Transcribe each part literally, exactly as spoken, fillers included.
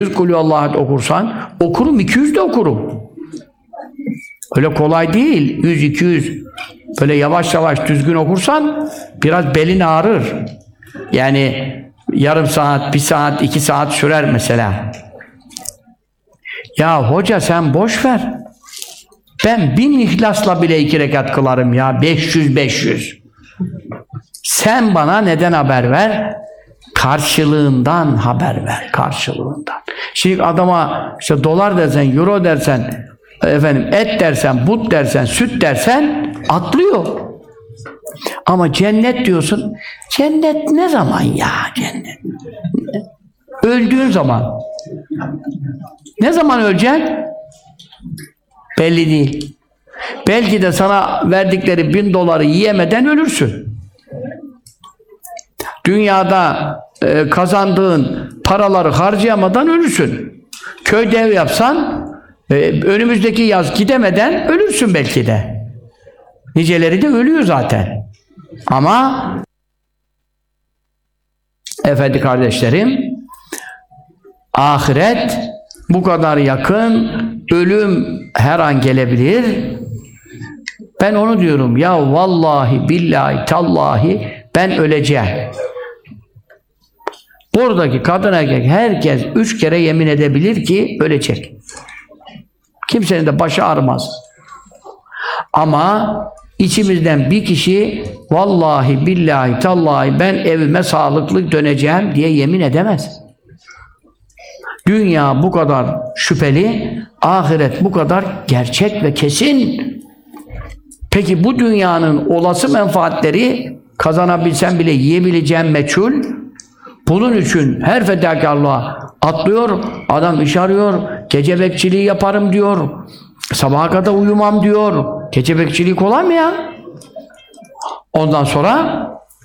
Kulü Allah'a okursan, okurum, iki yüz de okurum. Öyle kolay değil, yüz iki yüz. Böyle yavaş yavaş düzgün okursan biraz belin ağrır. Yani yarım saat, bir saat, iki saat sürer mesela. Ya hoca sen boş ver. Ben bin ihlasla bile iki rekat kılarım ya, beş yüz beş yüz. Sen bana neden haber ver? Karşılığından haber ver, karşılığından. Şimdi adama işte dolar dersen, euro dersen, efendim et dersen, but dersen, süt dersen atlıyor. Ama cennet diyorsun, cennet ne zaman ya cennet? Öldüğün zaman. Ne zaman öleceksin? Belli değil. Belki de sana verdikleri bin doları yiyemeden ölürsün. Dünyada e, kazandığın paraları harcayamadan ölürsün. Köyde ev yapsan e, önümüzdeki yaz gidemeden ölürsün belki de. Niceleri de ölüyor zaten. Ama efendi kardeşlerim, ahiret bu kadar yakın, ölüm her an gelebilir. Ben onu diyorum ya, vallahi billahi tallahi ben öleceğim. Buradaki kadın erkek herkes üç kere yemin edebilir ki ölecek. Kimsenin de başı ağrımaz. Ama içimizden bir kişi vallahi billahi tallahi ben evime sağlıklı döneceğim diye yemin edemez. Dünya bu kadar şüpheli, ahiret bu kadar gerçek ve kesin. Peki bu dünyanın olası menfaatleri kazanabilsen bile yiyebileceğin meçhul. Bunun için her fedakarlığa atlıyor, adam iş arıyor, gece bekçiliği yaparım diyor, sabaha kadar uyumam diyor. Gece bekçiliği kolay mı ya? Ondan sonra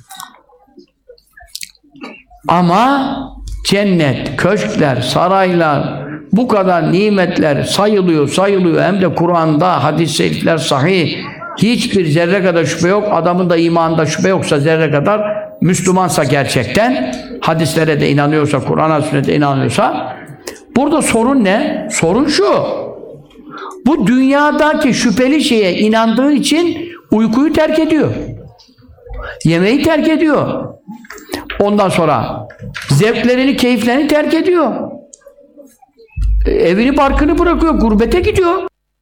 ama cennet, köşkler, saraylar, bu kadar nimetler sayılıyor, sayılıyor. Hem de Kur'an'da, hadis-i şerifler sahih. Hiçbir zerre kadar şüphe yok. Adamın da imanında şüphe yoksa zerre kadar Müslümansa gerçekten, hadislere de inanıyorsa, Kur'an'a, sünnete inanıyorsa. Burada sorun ne? Sorun şu. Bu dünyadaki şüpheli şeye inandığı için uykuyu terk ediyor. Yemeği terk ediyor. Ondan sonra zevklerini, keyiflerini terk ediyor. Evini, barkını bırakıyor, gurbete gidiyor.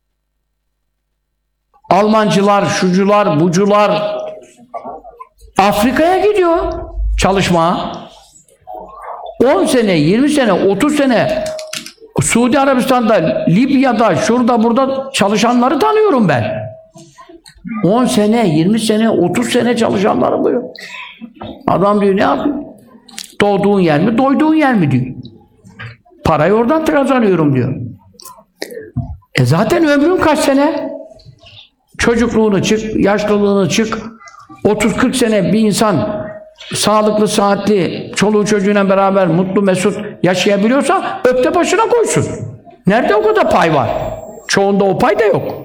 Almancılar, şucular, bucular Afrika'ya gidiyor çalışmaya. on sene, yirmi sene, otuz sene Suudi Arabistan'da, Libya'da, şurada, burada çalışanları tanıyorum ben. on sene, yirmi sene, otuz sene çalışanları buyuruyor. Adam diyor, ne yapıyor? Doğduğun yer mi, doyduğun yer mi diyor. Parayı oradan kazanıyorum diyor. E zaten ömrün kaç sene? Çocukluğunu çık, yaşlılığını çık, otuz kırk sene bir insan sağlıklı, saatli, çoluğu çocuğuyla beraber mutlu, mesut yaşayabiliyorsa öpte başına koysun. Nerede o kadar pay var? Çoğunda o pay da yok.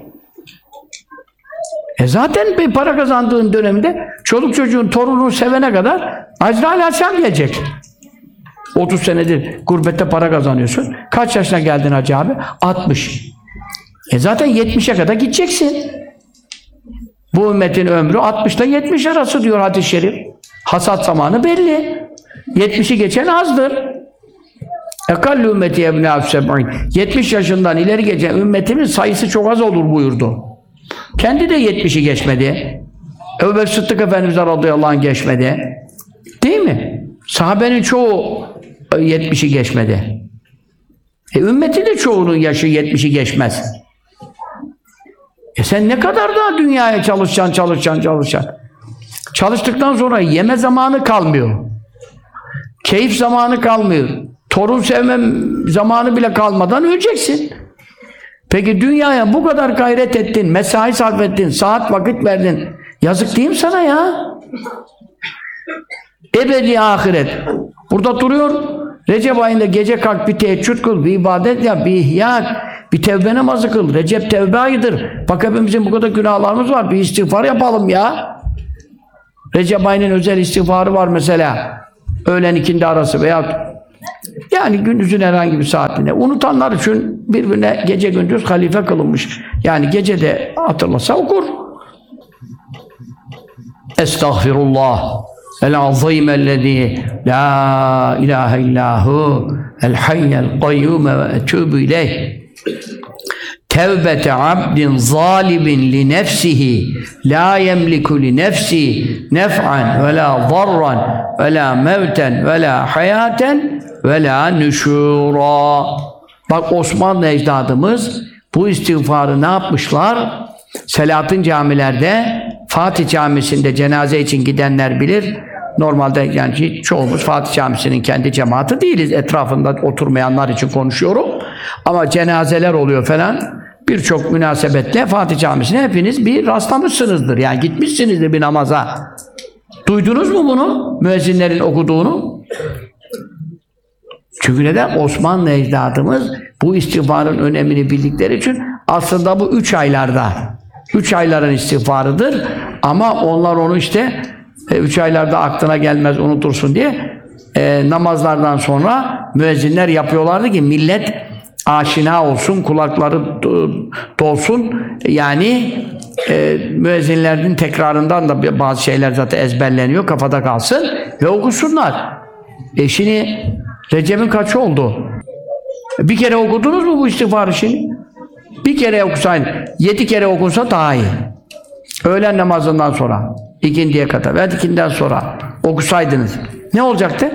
E zaten bir para kazandığın dönemde çoluk çocuğun, torununu sevene kadar Azrail Aleyhisselam gelecek. otuz senedir gurbette para kazanıyorsun. Kaç yaşına geldin Hacı abi? altmış. E zaten yetmişe kadar gideceksin. Bu ümmetin ömrü altmış ile yetmiş arası diyor hadis-i şerif. Hasat zamanı belli. yetmişi geçen azdır. Ekallu ümmeti ebnâ seb'in. yetmiş yaşından ileri geçen ümmetimin sayısı çok az olur buyurdu. Kendi de yetmişi geçmedi. Ebu Bekir Sıddık Efendimiz radıyallahu anh geçmedi. Değil mi? Sahabenin çoğu yetmişi geçmedi. E ümmeti de çoğunun yaşı yetmişi geçmez. E sen ne kadar daha dünyaya çalışacaksın, çalışacaksın, çalışacaksın. Çalıştıktan sonra yeme zamanı kalmıyor. Keyif zamanı kalmıyor. Torun sevme zamanı bile kalmadan öleceksin. Peki dünyaya bu kadar gayret ettin, mesai sarf ettin, saat vakit verdin. Yazık değil mi sana ya? Ebedi ahiret. Burada duruyor. Recep ayında gece kalk bir teheccüd kıl, bir ibadet yap, bir ihya, bir tevbe namazı kıl. Recep tevbe ayıdır. Bak hepimizin bu kadar günahlarımız var. Bir istiğfar yapalım ya. Recep ayının özel istiğfarı var mesela. Öğlen ikindi arası veya Yani gündüzün herhangi bir saatinde. Unutanlar için birbirine gece gündüz halife kılınmış. Yani gece de hatırlasa okur. Estağfirullah el-azim ellezî la ilahe illahu el-hayyel kayyume ve etûbü ileyh. Tevbete abdin zalimin li nefsihi la yemliku li nefsi nef'an ve la zarran ve la mevten ve la hayaten ve la nüşûrâ. Bak Osmanlı ecdadımız bu istiğfarı ne yapmışlar? Selahattin camilerde, Fatih Camisi'nde cenaze için gidenler bilir. Normalde yani çoğumuz Fatih Camisi'nin kendi cemaati değiliz. Etrafında oturmayanlar için konuşuyorum. Ama cenazeler oluyor falan. Birçok münasebetle Fatih Camisi'ne hepiniz bir rastlamışsınızdır. Yani gitmişsinizdir bir namaza. Duydunuz mu bunu? Müezzinlerin okuduğunu? Çünkü neden? Osmanlı ecdadımız bu istiğfarın önemini bildikleri için aslında bu üç aylarda, üç ayların istiğfarıdır. Ama onlar onu işte e, üç aylarda aklına gelmez, unutursun diye e, namazlardan sonra müezzinler yapıyorlardı ki millet aşina olsun, kulakları dolsun. Yani e, müezzinlerin tekrarından da bazı şeyler zaten ezberleniyor, kafada kalsın ve okusunlar. E şimdi Recep'in kaçı oldu? Bir kere okudunuz mu bu istiğfarı şimdi? Bir kere okusaydın, yedi kere okunsa daha iyi. Öğlen namazından sonra, ikindiye kadar veya ikinden sonra okusaydınız. Ne olacaktı?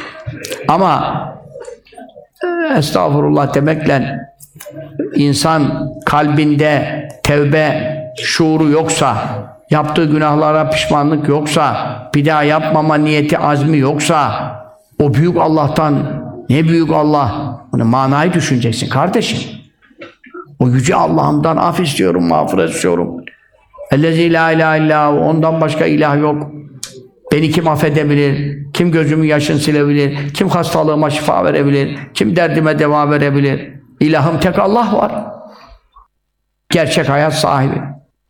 Ama estağfurullah demekle insan kalbinde tevbe şuuru yoksa, yaptığı günahlara pişmanlık yoksa, bir daha yapmama niyeti, azmi yoksa, o büyük Allah'tan, ne büyük Allah, bunu manayı düşüneceksin kardeşim. O yüce Allah'ımdan af istiyorum, mağfiret istiyorum. Ellezî lâ ilâhe illâhu, ondan başka ilah yok. Beni kim affedebilir? Kim gözümün yaşını silebilir? Kim hastalığıma şifa verebilir? Kim derdime deva verebilir? İlahım tek Allah var. Gerçek hayat sahibi.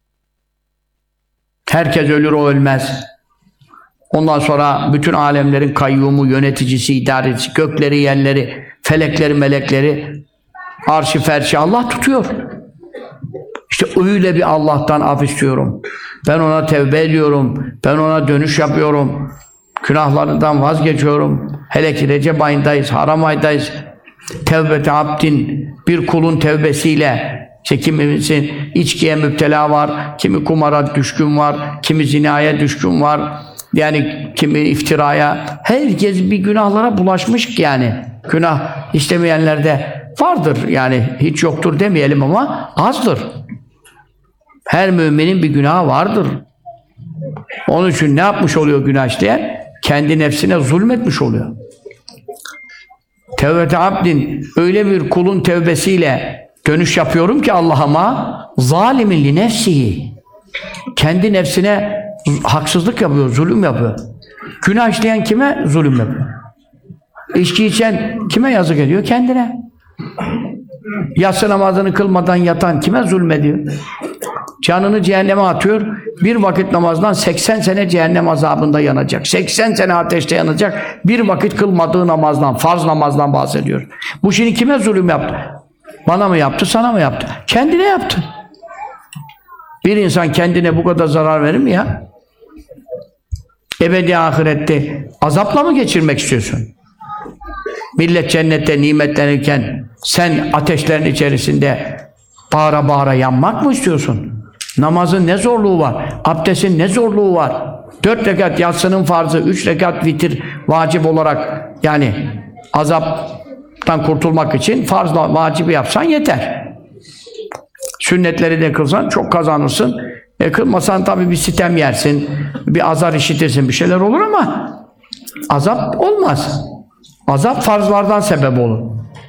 Herkes ölür, o ölmez. Ondan sonra bütün alemlerin kayyumu, yöneticisi, idarecisi, gökleri, yerleri, felekleri, melekleri, arş-ı ferşi Allah tutuyor. İşte öyle bir Allah'tan af istiyorum. Ben ona tevbe ediyorum. Ben ona dönüş yapıyorum. Günahlarından vazgeçiyorum. Hele ki Recep ayındayız, haram aydayız. Tevbete abdin, bir kulun tevbesiyle, işte kimimizin içkiye müptela var, kimi kumara düşkün var, kimi zinaya düşkün var, yani kimi iftiraya. Herkes bir günahlara bulaşmış yani. Günah işlemeyenler de vardır yani, hiç yoktur demeyelim ama azdır. Her müminin bir günahı vardır. Onun için ne yapmış oluyor günah işleyen? Kendi nefsine zulmetmiş oluyor. Tevbete abdin, öyle bir kulun tevbesiyle dönüş yapıyorum ki Allah'ıma, zalimin li nefsihi, kendi nefsine haksızlık yapıyor, zulüm yapıyor. Günah işleyen kime? Zulüm yapıyor. İçki içen kime yazık ediyor? Kendine. Yatsı namazını kılmadan yatan kime zulmediyor? Canını cehenneme atıyor. Bir vakit namazdan seksen sene cehennem azabında yanacak. seksen sene ateşte yanacak. Bir vakit kılmadığı namazdan, farz namazdan bahsediyor. Bu şimdi kime zulüm yaptı? Bana mı yaptı, sana mı yaptı? Kendine yaptı. Bir insan kendine bu kadar zarar verir mi ya? Ebedi ahirette azapla mı geçirmek istiyorsun? Millet cennette nimetlenirken sen ateşlerin içerisinde bağıra bağıra yanmak mı istiyorsun? Namazın ne zorluğu var? Abdestin ne zorluğu var? Dört rekat yatsının farzı, üç rekat vitir vacip olarak, yani azaptan kurtulmak için farzla vacibi yapsan yeter. Sünnetleri de kılsan çok kazanırsın. E kılmasan tabii bir sitem yersin, bir azar işitirsin, bir şeyler olur ama azap olmaz. Azap farzlardan sebep olur.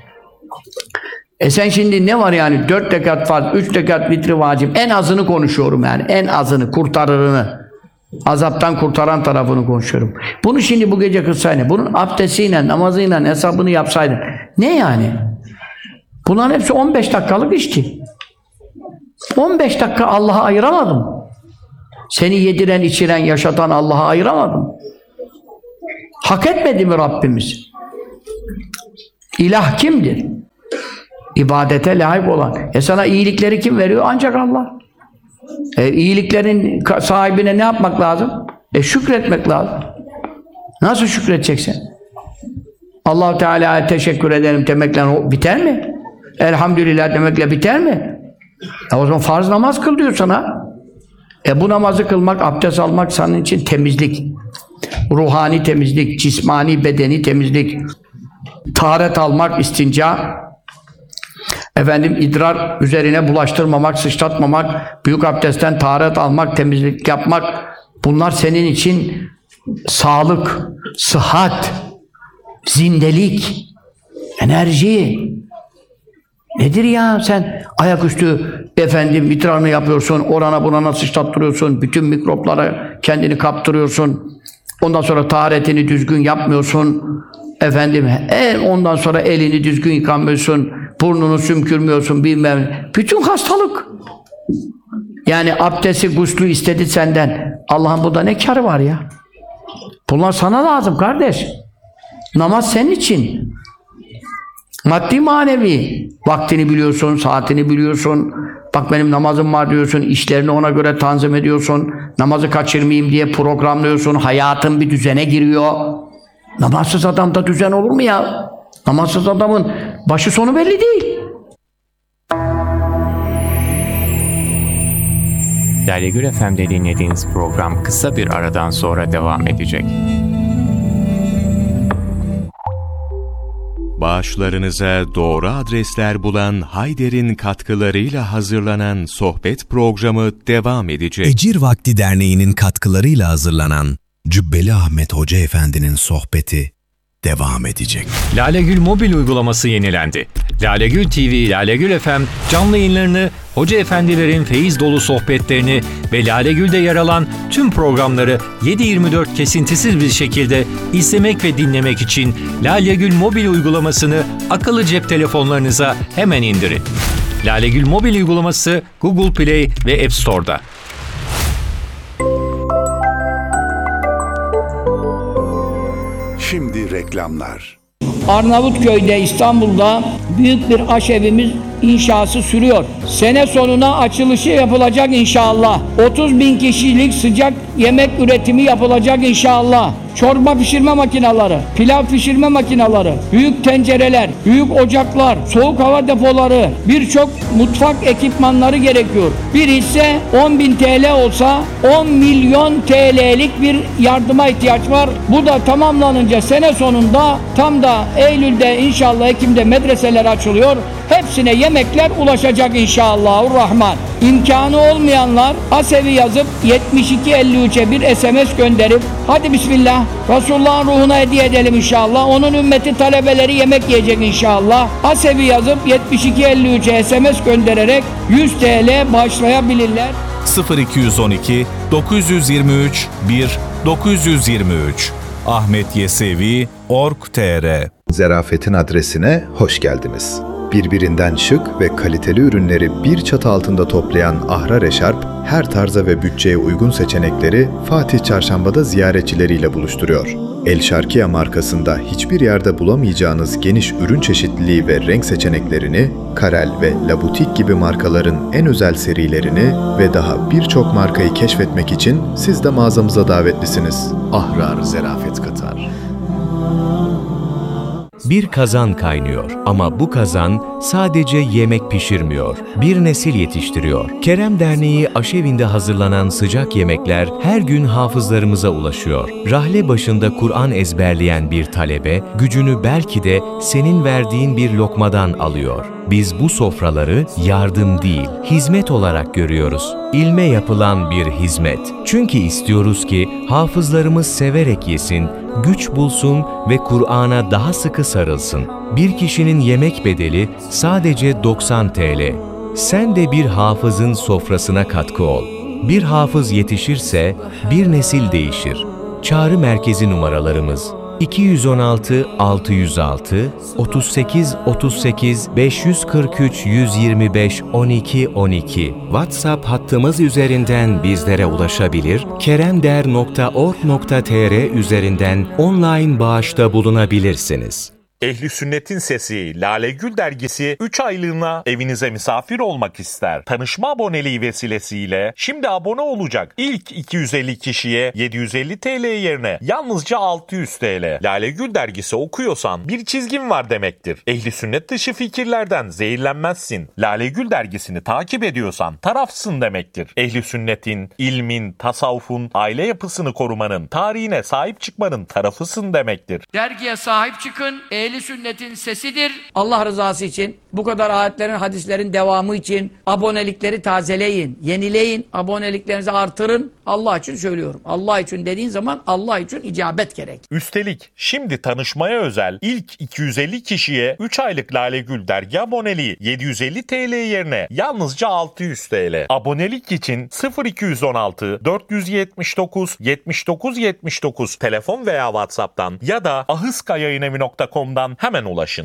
E sen şimdi ne var yani? Dört rekat farz, üç rekat vitri vacip. En azını konuşuyorum yani. En azını, kurtarırını. Azaptan kurtaran tarafını konuşuyorum. Bunu şimdi bu gece kılsaydın, bunun abdestiyle, namazıyla hesabını yapsaydın. Ne yani? Bunların hepsi on beş dakikalık işti. on beş dakika Allah'a ayıramadım. Seni yediren, içiren, yaşatan Allah'a ayıramadım. Hak etmedi mi Rabbimiz? İlah kimdir? İbadete layık olan. E sana iyilikleri kim veriyor? Ancak Allah. E, iyiliklerin sahibine ne yapmak lazım? E şükretmek lazım. Nasıl şükredeceksin? Allah-u Teala'ya teşekkür ederim demekle biter mi? Elhamdülillah demekle biter mi? E o zaman farz namaz kıl diyor sana. E bu namazı kılmak, abdest almak senin için temizlik. Ruhani temizlik, cismani, bedeni temizlik. Taharet almak, istinca. Efendim idrar üzerine bulaştırmamak, sıçratmamak, büyük abdestten taharet almak, temizlik yapmak. Bunlar senin için sağlık, sıhhat, zindelik, enerji. Nedir ya sen ayaküstü efendim idrarını yapıyorsun, orana burana sıçrattırıyorsun, bütün mikroplara kendini kaptırıyorsun. Ondan sonra taharetini düzgün yapmıyorsun. Efendim e, ondan sonra elini düzgün yıkamıyorsun, burnunu sümkürmüyorsun bilmem. Bütün hastalık. Yani abdesti, guslü istedi senden. Allah'ın burada ne kârı var ya? Bunlar sana lazım kardeş. Namaz senin için. Maddi manevi. Vaktini biliyorsun, saatini biliyorsun. Bak benim namazım var diyorsun, işlerini ona göre tanzim ediyorsun. Namazı kaçırmayayım diye programlıyorsun. Hayatın bir düzene giriyor. Namazsız adamda düzen olur mu ya? Namazsız adamın başı sonu belli değil. Lale Gül F M'de dinlediğiniz program kısa bir aradan sonra devam edecek. Bağışlarınıza doğru adresler bulan Hayder'in katkılarıyla hazırlanan sohbet programı devam edecek. Ecir Vakti Derneği'nin katkılarıyla hazırlanan Cübbeli Ahmet Hoca Efendi'nin sohbeti devam edecek. Lale Gül mobil uygulaması yenilendi. Lale Gül T V, Lale Gül F M canlı yayınlarını, hoca efendilerin feyiz dolu sohbetlerini ve Lale Gül'de yer alan tüm programları yedi yirmi dört kesintisiz bir şekilde izlemek ve dinlemek için Lale Gül mobil uygulamasını akıllı cep telefonlarınıza hemen indirin. Lale Gül mobil uygulaması Google Play ve App Store'da. Şimdi reklamlar. Arnavutköy'de, İstanbul'da büyük bir aşevimiz inşası sürüyor. Sene sonuna açılışı yapılacak inşallah. otuz bin kişilik sıcak yemek üretimi yapılacak inşallah. Çorba pişirme makineleri, pilav pişirme makineleri, büyük tencereler, büyük ocaklar, soğuk hava depoları, birçok mutfak ekipmanları gerekiyor. Bir hisse on bin T L olsa on milyon T L'lik bir yardıma ihtiyaç var. Bu da tamamlanınca sene sonunda tam da Eylül'de inşallah Ekim'de medreseler açılıyor. Hepsine yemekler ulaşacak inşallahurrahman. İmkanı olmayanlar Asevi yazıp yetmiş iki elli üç'e bir S M S gönderip hadi bismillah Resulullah'ın ruhuna hediye edelim inşallah. Onun ümmeti talebeleri yemek yiyecek inşallah. Asevi yazıp yetmiş iki elli üç'e S M S göndererek yüz T L bağışlayabilirler. sıfır iki on iki dokuz yüz yirmi üç bir dokuz yüz yirmi üç Ahmet Yesevi nokta org nokta tr. Zerafet'in adresine hoş geldiniz. Birbirinden şık ve kaliteli ürünleri bir çatı altında toplayan Ahrar Eşarp, her tarza ve bütçeye uygun seçenekleri Fatih Çarşamba'da ziyaretçileriyle buluşturuyor. El Şarkiye markasında hiçbir yerde bulamayacağınız geniş ürün çeşitliliği ve renk seçeneklerini, Karel ve Labutik gibi markaların en özel serilerini ve daha birçok markayı keşfetmek için siz de mağazamıza davetlisiniz. Ahrar Zerafet Katar. Bir kazan kaynıyor ama bu kazan sadece yemek pişirmiyor, bir nesil yetiştiriyor. Kerem Derneği aşevinde hazırlanan sıcak yemekler her gün hafızlarımıza ulaşıyor. Rahle başında Kur'an ezberleyen bir talebe, gücünü belki de senin verdiğin bir lokmadan alıyor. Biz bu sofraları yardım değil, hizmet olarak görüyoruz. İlme yapılan bir hizmet. Çünkü istiyoruz ki hafızlarımız severek yesin, güç bulsun ve Kur'an'a daha sıkı sarılsın. Bir kişinin yemek bedeli sadece doksan T L. Sen de bir hafızın sofrasına katkı ol. Bir hafız yetişirse bir nesil değişir. Çağrı merkezi numaralarımız iki yüz on altı altı yüz altı, otuz sekiz otuz sekiz, beş yüz kırk üç yüz yirmi beş on iki on iki. WhatsApp hattımız üzerinden bizlere ulaşabilir, keremder nokta org nokta tr üzerinden online bağışta bulunabilirsiniz. Ehli Sünnet'in Sesi Lale Gül dergisi üç aylığına evinize misafir olmak ister. Tanışma aboneliği vesilesiyle şimdi abone olacak ilk iki yüz elli kişiye yedi yüz elli TL yerine yalnızca altı yüz TL. Lale Gül dergisi okuyorsan bir çizgin var demektir. Ehli Sünnet dışı fikirlerden zehirlenmezsin. Lale Gül dergisini takip ediyorsan tarafsın demektir. Ehli Sünnet'in, ilmin, tasavvufun, aile yapısını korumanın, tarihine sahip çıkmanın tarafısın demektir. Dergiye sahip çıkın. Ehli Sünnet'in sesidir. Allah rızası için, bu kadar ayetlerin, hadislerin devamı için abonelikleri tazeleyin, yenileyin, aboneliklerinizi artırın. Allah için söylüyorum. Allah için dediğin zaman Allah için icabet gerek. Üstelik şimdi tanışmaya özel ilk iki yüz elli kişiye üç aylık Lale Gül dergi aboneliği yedi yüz elli TL yerine yalnızca altı yüz TL. Abonelik için sıfır iki yüz on altı dört yüz yetmiş dokuz yetmiş dokuz yetmiş dokuz telefon veya WhatsApp'tan ya da ahıskayayinevi nokta com'dan hemen ulaşın.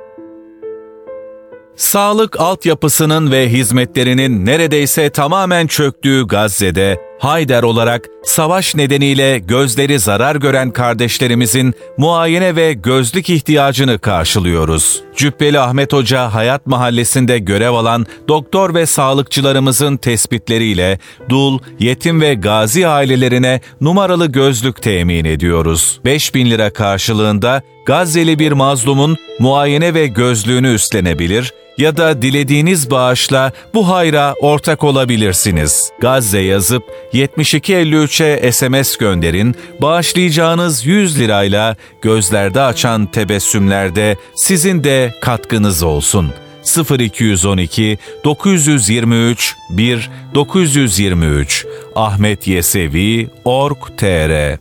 Sağlık altyapısının ve hizmetlerinin neredeyse tamamen çöktüğü Gazze'de Hayder olarak savaş nedeniyle gözleri zarar gören kardeşlerimizin muayene ve gözlük ihtiyacını karşılıyoruz. Cübbeli Ahmet Hoca Hayat Mahallesi'nde görev alan doktor ve sağlıkçılarımızın tespitleriyle dul, yetim ve gazi ailelerine numaralı gözlük temin ediyoruz. beş bin lira karşılığında Gazze'li bir mazlumun muayene ve gözlüğünü üstlenebilir ya da dilediğiniz bağışla bu hayra ortak olabilirsiniz. Gazze yazıp yetmiş iki elli üçe S M S gönderin, bağışlayacağınız yüz lirayla gözlerde açan tebessümlerde sizin de katkınız olsun. sıfır iki yüz on iki dokuz yüz yirmi üç bir dokuz yüz yirmi üç Ahmet Yesevi nokta org nokta tr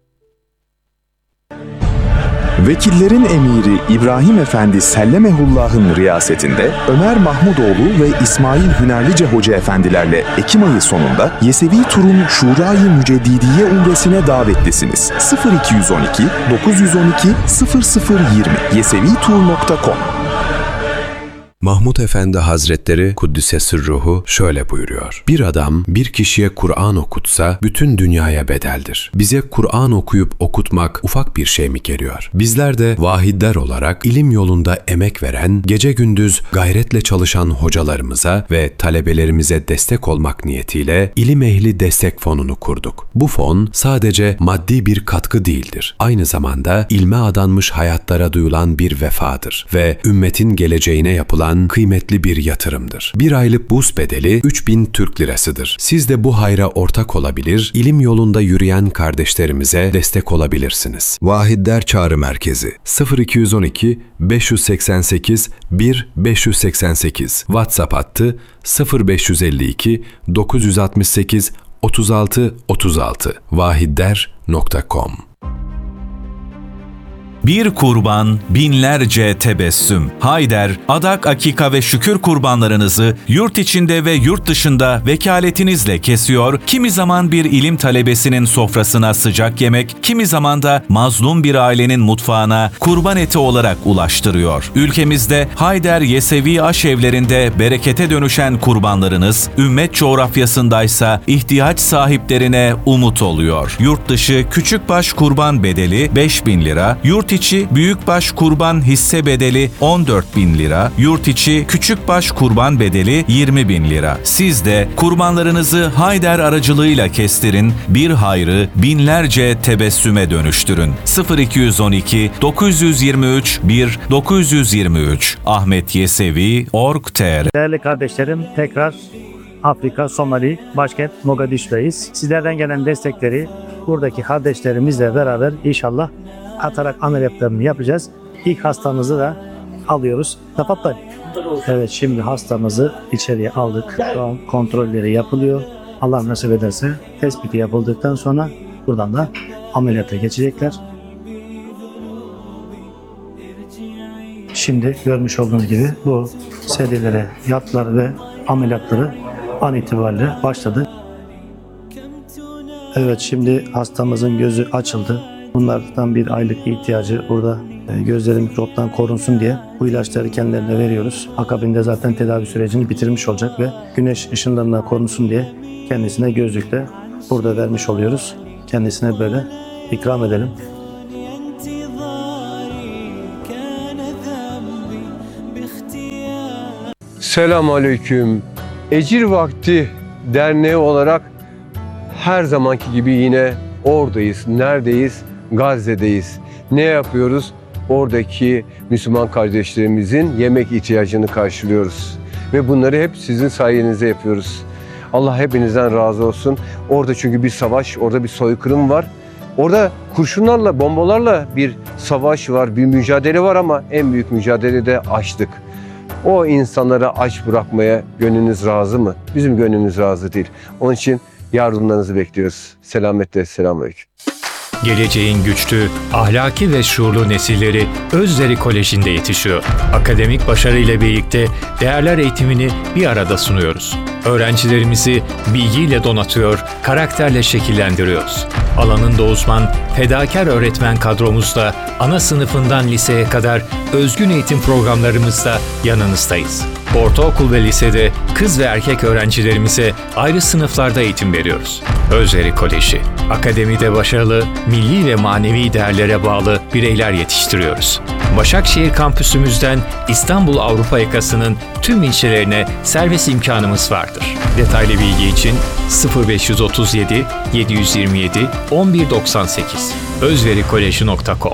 Vekillerin emiri İbrahim Efendi Sellemehullah'ın riyasetinde Ömer Mahmudoğlu ve İsmail Hünerlice Hoca Efendilerle Ekim ayı sonunda Yesevi Tur'un Şura-i Müceddidiye Umresine davetlisiniz. sıfır iki yüz on iki dokuz yüz on iki sıfır sıfır yirmi yesevitur nokta com. Mahmud Efendi Hazretleri Kuddise Sırruhu şöyle buyuruyor. Bir adam bir kişiye Kur'an okutsa bütün dünyaya bedeldir. Bize Kur'an okuyup okutmak ufak bir şey mi geliyor? Bizler de vahidler olarak ilim yolunda emek veren, gece gündüz gayretle çalışan hocalarımıza ve talebelerimize destek olmak niyetiyle İlim Ehli Destek Fonu'nu kurduk. Bu fon sadece maddi bir katkı değildir. Aynı zamanda ilme adanmış hayatlara duyulan bir vefadır ve ümmetin geleceğine yapılan kıymetli bir yatırımdır. Bir aylık burs bedeli üç bin Türk lirasıdır. Siz de bu hayra ortak olabilir, ilim yolunda yürüyen kardeşlerimize destek olabilirsiniz. Vahidler Çağrı Merkezi sıfır iki yüz on iki beş yüz seksen sekiz bir beş yüz seksen sekiz WhatsApp hattı sıfır beş yüz elli iki dokuz yüz altmış sekiz otuz altı otuz altı vahidler nokta com. Bir kurban, binlerce tebessüm. Hayder, adak, akika ve şükür kurbanlarınızı yurt içinde ve yurt dışında vekaletinizle kesiyor, kimi zaman bir ilim talebesinin sofrasına sıcak yemek, kimi zaman da mazlum bir ailenin mutfağına kurban eti olarak ulaştırıyor. Ülkemizde Hayder Yesevi aşevlerinde berekete dönüşen kurbanlarınız, ümmet coğrafyasındaysa ihtiyaç sahiplerine umut oluyor. Yurt dışı küçükbaş kurban bedeli beş bin lira, yurt içi büyükbaş kurban hisse bedeli on dört bin lira, yurt içi küçükbaş kurban bedeli yirmi bin lira. Siz de kurbanlarınızı Hayder aracılığıyla kestirin, bir hayrı binlerce tebessüme dönüştürün. sıfır iki yüz on iki dokuz yüz yirmi üç bir dokuz yüz yirmi üç Ahmet Yesevi nokta org nokta tr. Değerli kardeşlerim, tekrar Afrika, Somali, başkent Mogadishu'dayız. Sizlerden gelen destekleri buradaki kardeşlerimizle beraber inşallah atarak ameliyatlarını yapacağız. İlk hastamızı da alıyoruz. Tafatlar. Evet, şimdi hastamızı içeriye aldık. Şu an kontrolleri yapılıyor. Allah nasip ederse tespiti yapıldıktan sonra buradan da ameliyata geçecekler. Şimdi görmüş olduğunuz gibi bu serilere yattılar ve ameliyatları an itibariyle başladı. Evet, şimdi hastamızın gözü açıldı. Bunlardan bir aylık ihtiyacı burada gözleri mikroptan korunsun diye bu ilaçları kendilerine veriyoruz. Akabinde zaten tedavi sürecini bitirmiş olacak ve güneş ışınlarından korunsun diye kendisine gözlükle burada vermiş oluyoruz. Kendisine böyle ikram edelim. Selamünaleyküm. Ecir Vakti Derneği olarak her zamanki gibi yine oradayız. Neredeyiz? Gazze'deyiz. Ne yapıyoruz? Oradaki Müslüman kardeşlerimizin yemek ihtiyacını karşılıyoruz. Ve bunları hep sizin sayenizde yapıyoruz. Allah hepinizden razı olsun. Orada çünkü bir savaş, orada bir soykırım var. Orada kurşunlarla, bombalarla bir savaş var, bir mücadele var ama en büyük mücadele de açlık. O insanlara aç bırakmaya gönlünüz razı mı? Bizim gönlümüz razı değil. Onun için yardımlarınızı bekliyoruz. Selametle, selamünaleyküm. Geleceğin güçlü, ahlaki ve şuurlu nesilleri Özveri Koleji'nde yetişiyor. Akademik başarıyla birlikte değerler eğitimini bir arada sunuyoruz. Öğrencilerimizi bilgiyle donatıyor, karakterle şekillendiriyoruz. Alanında uzman, fedakar öğretmen kadromuzla ana sınıfından liseye kadar özgün eğitim programlarımızda yanınızdayız. Ortaokul ve lisede kız ve erkek öğrencilerimize ayrı sınıflarda eğitim veriyoruz. Özveri Koleji, akademide başarılı, milli ve manevi değerlere bağlı bireyler yetiştiriyoruz. Başakşehir kampüsümüzden İstanbul Avrupa yakasının tüm ilçelerine servis imkanımız vardır. Detaylı bilgi için sıfır beş otuz yedi yedi yüz yirmi yedi on bir doksan sekiz özverikoleji nokta com.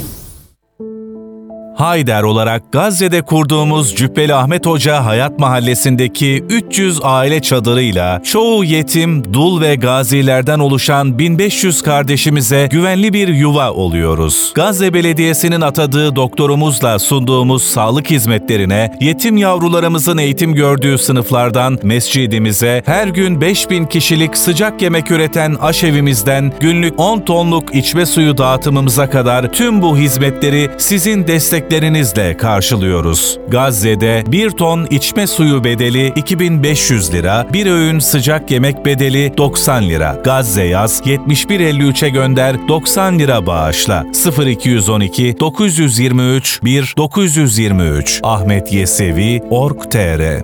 Hayder olarak Gazze'de kurduğumuz Cübbeli Ahmet Hoca Hayat Mahallesi'ndeki üç yüz aile çadırıyla çoğu yetim, dul ve gazilerden oluşan bin beş yüz kardeşimize güvenli bir yuva oluyoruz. Gazze Belediyesi'nin atadığı doktorumuzla sunduğumuz sağlık hizmetlerine, yetim yavrularımızın eğitim gördüğü sınıflardan mescidimize, her gün beş bin kişilik sıcak yemek üreten aşevimizden günlük on tonluk içme suyu dağıtımımıza kadar tüm bu hizmetleri sizin destek lerinizle karşılıyoruz. Gazze'de bir ton içme suyu bedeli iki bin beş yüz lira, bir öğün sıcak yemek bedeli doksan lira. Gazze yaz yetmiş bir elli üçe gönder doksan lira bağışla. sıfır iki on iki dokuz yüz yirmi üç bir dokuz yüz yirmi üç Ahmet Yesevi nokta org nokta tr.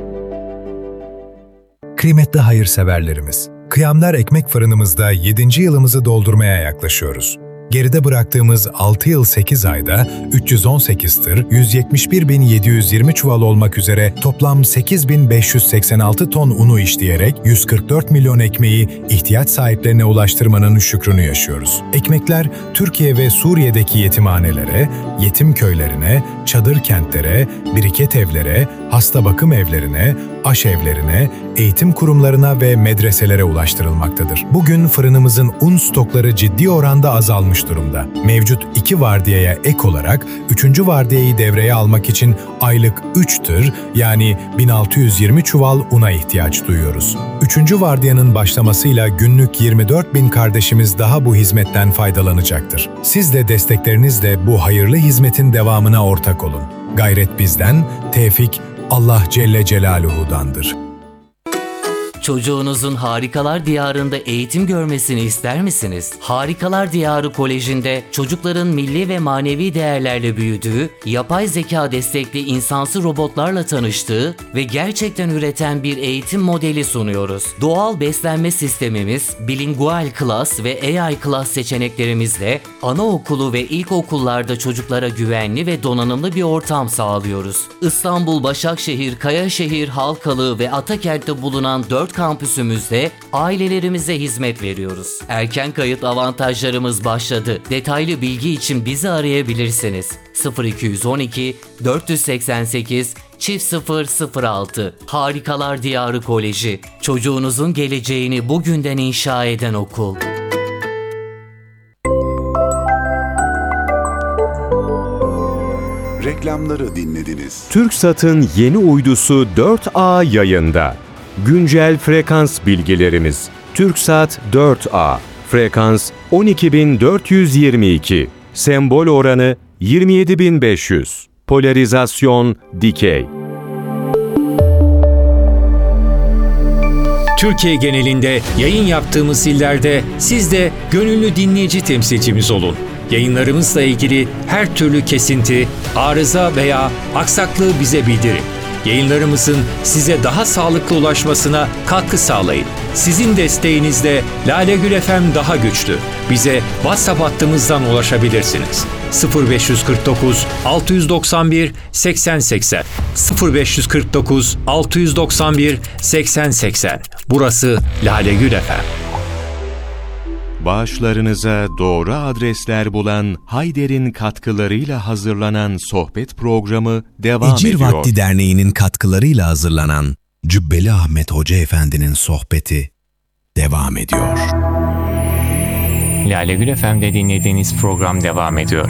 Kıymetli hayırseverlerimiz, Kıyamlar Ekmek Fırınımızda yedinci yılımızı doldurmaya yaklaşıyoruz. Geride bıraktığımız altı yıl sekiz ayda üç yüz on sekiz tır, yüz yetmiş bir bin yedi yüz yirmi çuval olmak üzere toplam sekiz bin beş yüz seksen altı ton unu işleyerek yüz kırk dört milyon ekmeği ihtiyaç sahiplerine ulaştırmanın şükrünü yaşıyoruz. Ekmekler Türkiye ve Suriye'deki yetimhanelere, yetim köylerine, çadır kentlere, biriket evlere, hasta bakım evlerine, aşevlerine, eğitim kurumlarına ve medreselere ulaştırılmaktadır. Bugün fırınımızın un stokları ciddi oranda azalmış durumda. Mevcut iki vardiyaya ek olarak üçüncü vardiyayı devreye almak için aylık üç tır yani bin altı yüz yirmi çuval una ihtiyaç duyuyoruz. Üçüncü vardiyanın başlamasıyla günlük yirmi dört bin kardeşimiz daha bu hizmetten faydalanacaktır. Siz de desteklerinizle bu hayırlı hizmetin devamına ortak olun. Gayret bizden, tevfik Allah Celle Celaluhu'dandır. Çocuğunuzun Harikalar Diyarı'nda eğitim görmesini ister misiniz? Harikalar Diyarı Koleji'nde çocukların milli ve manevi değerlerle büyüdüğü, yapay zeka destekli insansı robotlarla tanıştığı ve gerçekten üreten bir eğitim modeli sunuyoruz. Doğal beslenme sistemimiz, bilingual class ve A I class seçeneklerimizle anaokulu ve ilkokullarda çocuklara güvenli ve donanımlı bir ortam sağlıyoruz. İstanbul, Başakşehir, Kayaşehir, Halkalı ve Atakent'te bulunan dört kampüsümüzde ailelerimize hizmet veriyoruz. Erken kayıt avantajlarımız başladı. Detaylı bilgi için bizi arayabilirsiniz. sıfır iki on iki dört seksen sekiz çift sıfır sıfır altı Harikalar Diyarı Koleji. Çocuğunuzun geleceğini bugünden inşa eden okul. Reklamları dinlediniz. TürkSat'ın yeni uydusu dört A yayında. Güncel frekans bilgilerimiz. TürkSat dört A. Frekans on iki bin dört yüz yirmi iki. Sembol oranı yirmi yedi bin beş yüz. Polarizasyon dikey. Türkiye genelinde yayın yaptığımız illerde siz de gönüllü dinleyici temsilcimiz olun. Yayınlarımızla ilgili her türlü kesinti, arıza veya aksaklığı bize bildirin. Yayınlarımızın size daha sağlıklı ulaşmasına katkı sağlayın. Sizin desteğinizle Lale Gül F M daha güçlü. Bize WhatsApp hattımızdan ulaşabilirsiniz. sıfır beş kırk dokuz altı doksan bir seksen seksen sıfır beş kırk dokuz altı doksan bir seksen seksen. Burası Lale Gül F M. Bağışlarınıza doğru adresler bulan Hayder'in katkılarıyla hazırlanan sohbet programı devam Ecir ediyor. Vakti Derneği'nin katkılarıyla hazırlanan Cübbeli Ahmet Hoca Efendi'nin sohbeti devam ediyor. Lale Gül F M'de dinlediğiniz program devam ediyor.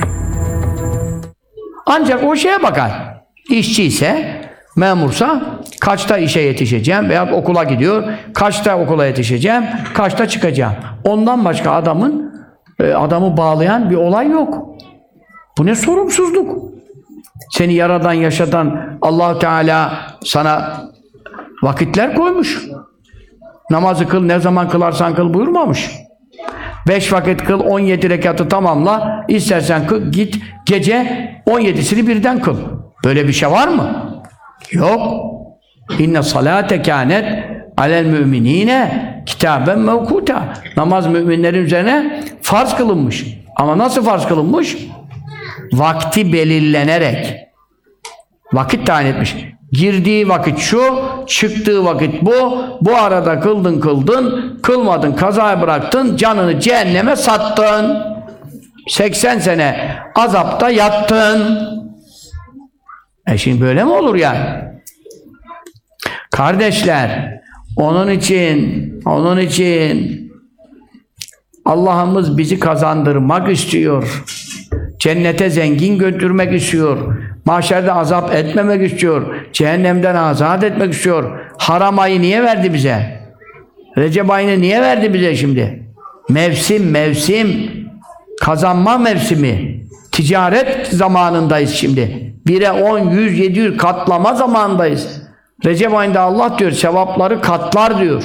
Ancak o şeye bakar. İşçi ise, memursa kaçta işe yetişeceğim veya okula gidiyor, kaçta okula yetişeceğim, kaçta çıkacağım. Ondan başka adamın e, adamı bağlayan bir olay yok. Bu ne sorumsuzluk? Seni yaradan, yaşatan Allah-u Teala sana vakitler koymuş. Namazı kıl, ne zaman kılarsan kıl buyurmamış. Beş vakit kıl, on yedi rekatı tamamla, istersen kıl, git gece on yedisini birden kıl. Böyle bir şey var mı? Yok. İnne salate kânet alel müminine kitaben mevkuta. Namaz müminlerin üzerine farz kılınmış. Ama nasıl farz kılınmış? Vakti belirlenerek. Vakit tayin etmiş. Girdiği vakit şu, çıktığı vakit bu. Bu arada kıldın kıldın, kılmadın, kazaya bıraktın, canını cehenneme sattın. seksen sene azapta yattın. E şimdi böyle mi olur yani? Kardeşler, onun için, onun için Allah'ımız bizi kazandırmak istiyor. Cennete zengin götürmek istiyor. Mahşerde azap etmemek istiyor. Cehennemden azat etmek istiyor. Haram ayı niye verdi bize? Recep ayını niye verdi bize şimdi? Mevsim, mevsim. Kazanma mevsimi. Ticaret zamanındayız şimdi. bire on, yüz, yedi yüz katlama zamanındayız. Recep ayında Allah diyor, sevapları katlar diyor.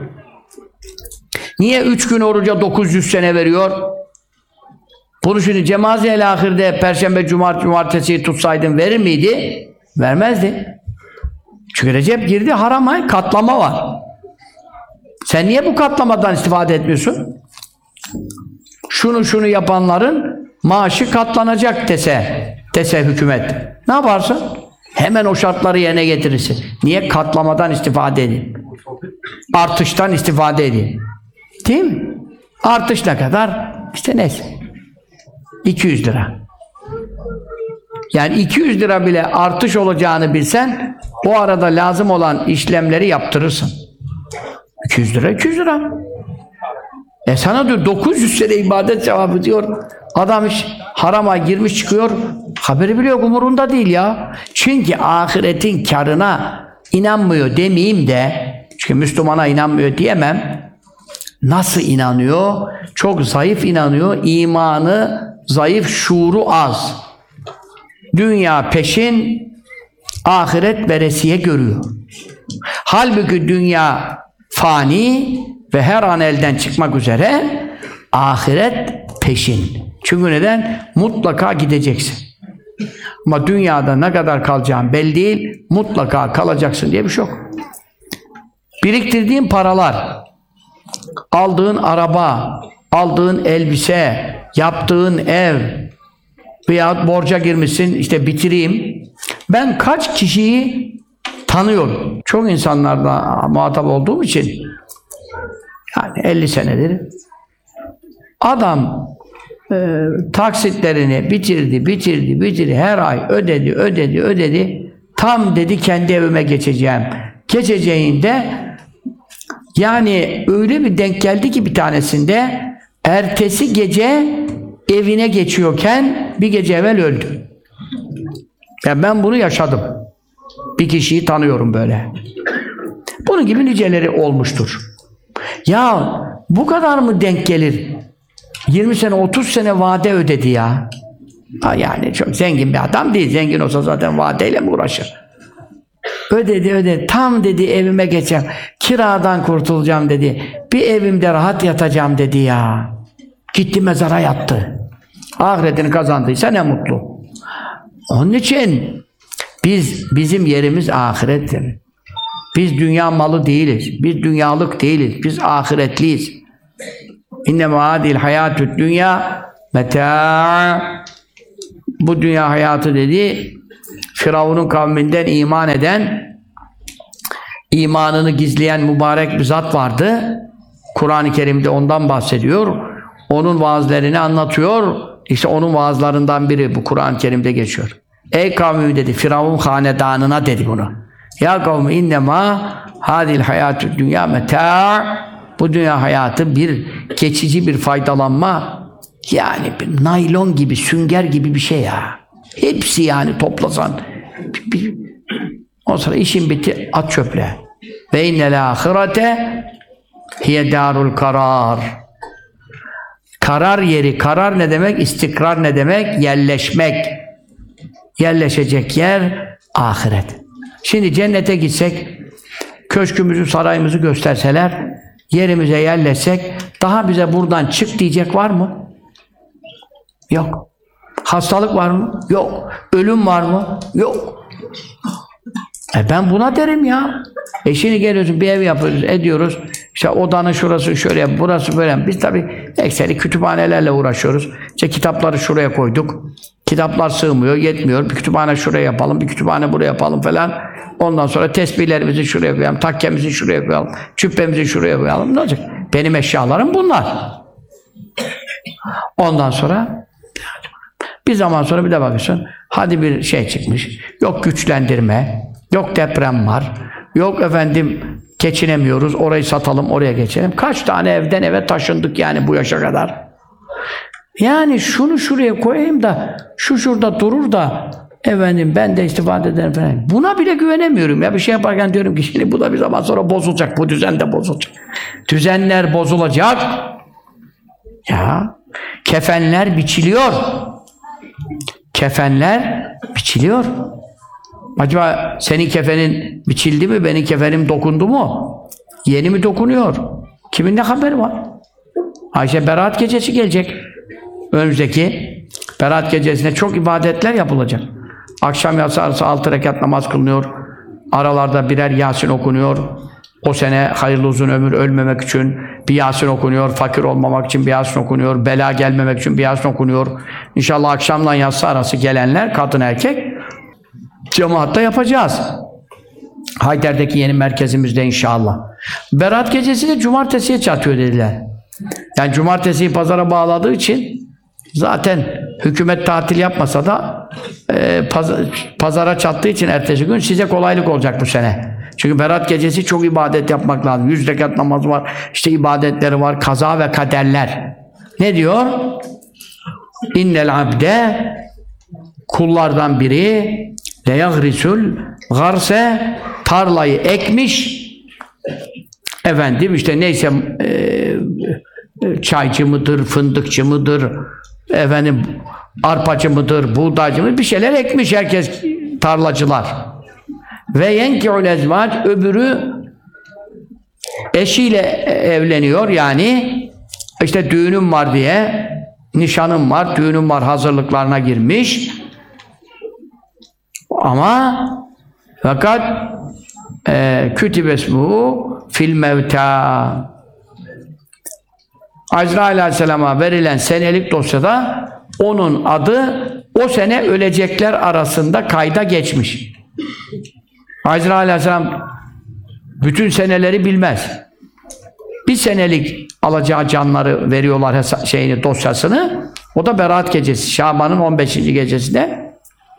Niye üç gün oruca dokuz yüz sene veriyor? Bunu şimdi Cemazi-i Ahir'de Perşembe, Cuma, Cumartesi'yi tutsaydın verir miydi? Vermezdi. Çünkü Recep girdi, haram ay, katlama var. Sen niye bu katlamadan istifade etmiyorsun? Şunu şunu yapanların maaşı katlanacak dese, dese hükümet. Ne yaparsın? Hemen o şartları yerine getirirsin. Niye? Katlamadan istifade edin. Artıştan istifade edin. Değil mi? Artış ne kadar? İşte neyse. iki yüz lira. Yani iki yüz lira bile artış olacağını bilsen o arada lazım olan işlemleri yaptırırsın. iki yüz lira, iki yüz lira. E sana diyor dokuz yüz sene ibadet cevabı diyor. Adam iş harama girmiş çıkıyor. Haberi bile yok, umurunda değil ya. Çünkü ahiretin karına inanmıyor demeyeyim de, çünkü Müslümana inanmıyor diyemem. Nasıl inanıyor? Çok zayıf inanıyor. İmanı zayıf, şuuru az. Dünya peşin, ahiret veresiye görüyor. Halbuki dünya fani ve her an elden çıkmak üzere, ahiret peşin. Çünkü neden? Mutlaka gideceksin. Ama dünyada ne kadar kalacağın belli değil, mutlaka kalacaksın diye bir şey yok. Biriktirdiğin paralar, aldığın araba, aldığın elbise, yaptığın ev veya borca girmişsin, işte bitireyim. Ben kaç kişiyi tanıyorum. Çok insanlarla muhatap olduğum için, yani elli senedir adam e, taksitlerini bitirdi, bitirdi, bitirdi, her ay ödedi, ödedi, ödedi. Tam dedi kendi evime geçeceğim. Geçeceğinde yani öyle bir denk geldi ki bir tanesinde ertesi gece evine geçiyorken bir gece evvel öldü. Yani ben bunu yaşadım. Bir kişiyi tanıyorum böyle. Bunun gibi niceleri olmuştur. Ya bu kadar mı denk gelir? yirmi sene, otuz sene vade ödedi ya. Ha yani çok zengin bir adam değil. Zengin olsa zaten vadeyle mi uğraşır? Ödedi ödedi. Tam dedi evime geçeceğim. Kiradan kurtulacağım dedi. Bir evimde rahat yatacağım dedi ya. Gitti mezara yattı. Ahiretini kazandıysa ne mutlu. Onun için biz, bizim yerimiz ahirettir. Biz dünya malı değiliz. Biz dünyalık değiliz. Biz ahiretliyiz. İnnemâ hâdihil hayâtü'd dünya metâ. bu dünya hayatı dedi, Firavun'un kavminden iman eden, imanını gizleyen mübarek bir zat vardı. Kur'an-ı Kerim'de ondan bahsediyor. Onun vaazlarını anlatıyor. İşte onun vaazlarından biri bu Kur'an-ı Kerim'de geçiyor. Ey kavmim dedi, Firavun hanedanına dedi bunu. Ya kavmi innema hadil hayatü dünya meta'. Bu dünya hayatı bir geçici bir faydalanma, yani bir naylon gibi, sünger gibi bir şey ya. Hepsi yani toplasan. Bir, bir, o sonra işin bitti, at çöple. Ve innel ahirete hiye darul karar. Karar yeri, karar ne demek? İstikrar ne demek? Yerleşmek. Yerleşecek yer ahiret. Şimdi cennete gitsek, köşkümüzü, sarayımızı gösterseler, yerimize yerleşsek, daha bize buradan çık diyecek var mı? Yok. Hastalık var mı? Yok. Ölüm var mı? Yok. E ben buna derim ya. E şimdi geliyorsun, bir ev yapıyoruz, ediyoruz. İşte odanın şurası şöyle, burası böyle. Biz tabii ekseri kütüphanelerle uğraşıyoruz. İşte kitapları şuraya koyduk. Kitaplar sığmıyor, yetmiyor. Bir kütüphane şuraya yapalım, bir kütüphane buraya yapalım falan. Ondan sonra tesbihlerimizi şuraya koyalım, takkemizi şuraya koyalım, cübbemizi şuraya koyalım. Ne olacak? Benim eşyalarım bunlar. Ondan sonra bir zaman sonra bir de bakıyorsun, hadi bir şey çıkmış. Yok güçlendirme, yok deprem var, yok efendim geçinemiyoruz, orayı satalım, oraya geçelim. Kaç tane evden eve taşındık yani bu yaşa kadar. Yani şunu şuraya koyayım da, şu şurada durur da, efendim ben de istifade ederim falan. Buna bile güvenemiyorum ya. Bir şey yaparken diyorum ki şimdi bu da bir zaman sonra bozulacak, bu düzen de bozulacak. Düzenler bozulacak. Ya, kefenler biçiliyor. Kefenler biçiliyor. Acaba senin kefenin biçildi mi? Benim kefenim dokundu mu? Yeni mi dokunuyor? Kimin ne haberi var? Ayşe Berat gecesi gelecek. Önümüzdeki Berat gecesinde çok ibadetler yapılacak. Akşam yatsı arası altı rekat namaz kılınıyor. Aralarda birer Yasin okunuyor. O sene hayırlı uzun ömür ölmemek için bir Yasin okunuyor. Fakir olmamak için bir Yasin okunuyor. Bela gelmemek için bir Yasin okunuyor. İnşallah akşamla yatsı arası gelenler, kadın erkek, cemaatta yapacağız. Hayder'deki yeni merkezimizde inşallah. Berat gecesi de cumartesiye çatıyor dediler. Yani cumartesiyi pazara bağladığı için zaten hükümet tatil yapmasa da e, paz pazara çattığı için ertesi gün size kolaylık olacak bu sene. Çünkü Berat gecesi çok ibadet yapmak lazım. Yüz rekat namaz var, işte ibadetleri var, kaza ve kaderler. Ne diyor? İnnel abde, kullardan biri leyagrisül garse, tarlayı ekmiş, efendim işte neyse e, çaycı mıdır, fındıkçı mıdır, efendim arpacı mıdır, buğdaycı mıdır, bir şeyler ekmiş herkes, tarlacılar. Ve yenki'ül ezvac, öbürü eşiyle evleniyor, yani işte düğünüm var diye, nişanım var, düğünüm var hazırlıklarına girmiş. Ama fakat e, kütübesmuhu fil mevta, Azrail Aleyhisselam'a verilen senelik dosyada onun adı o sene ölecekler arasında kayda geçmiş. Azrail Aleyhisselam bütün seneleri bilmez. Bir senelik alacağı canları veriyorlar şeyini, dosyasını. O da Berat gecesi, Şaban'ın on beşinci gecesinde.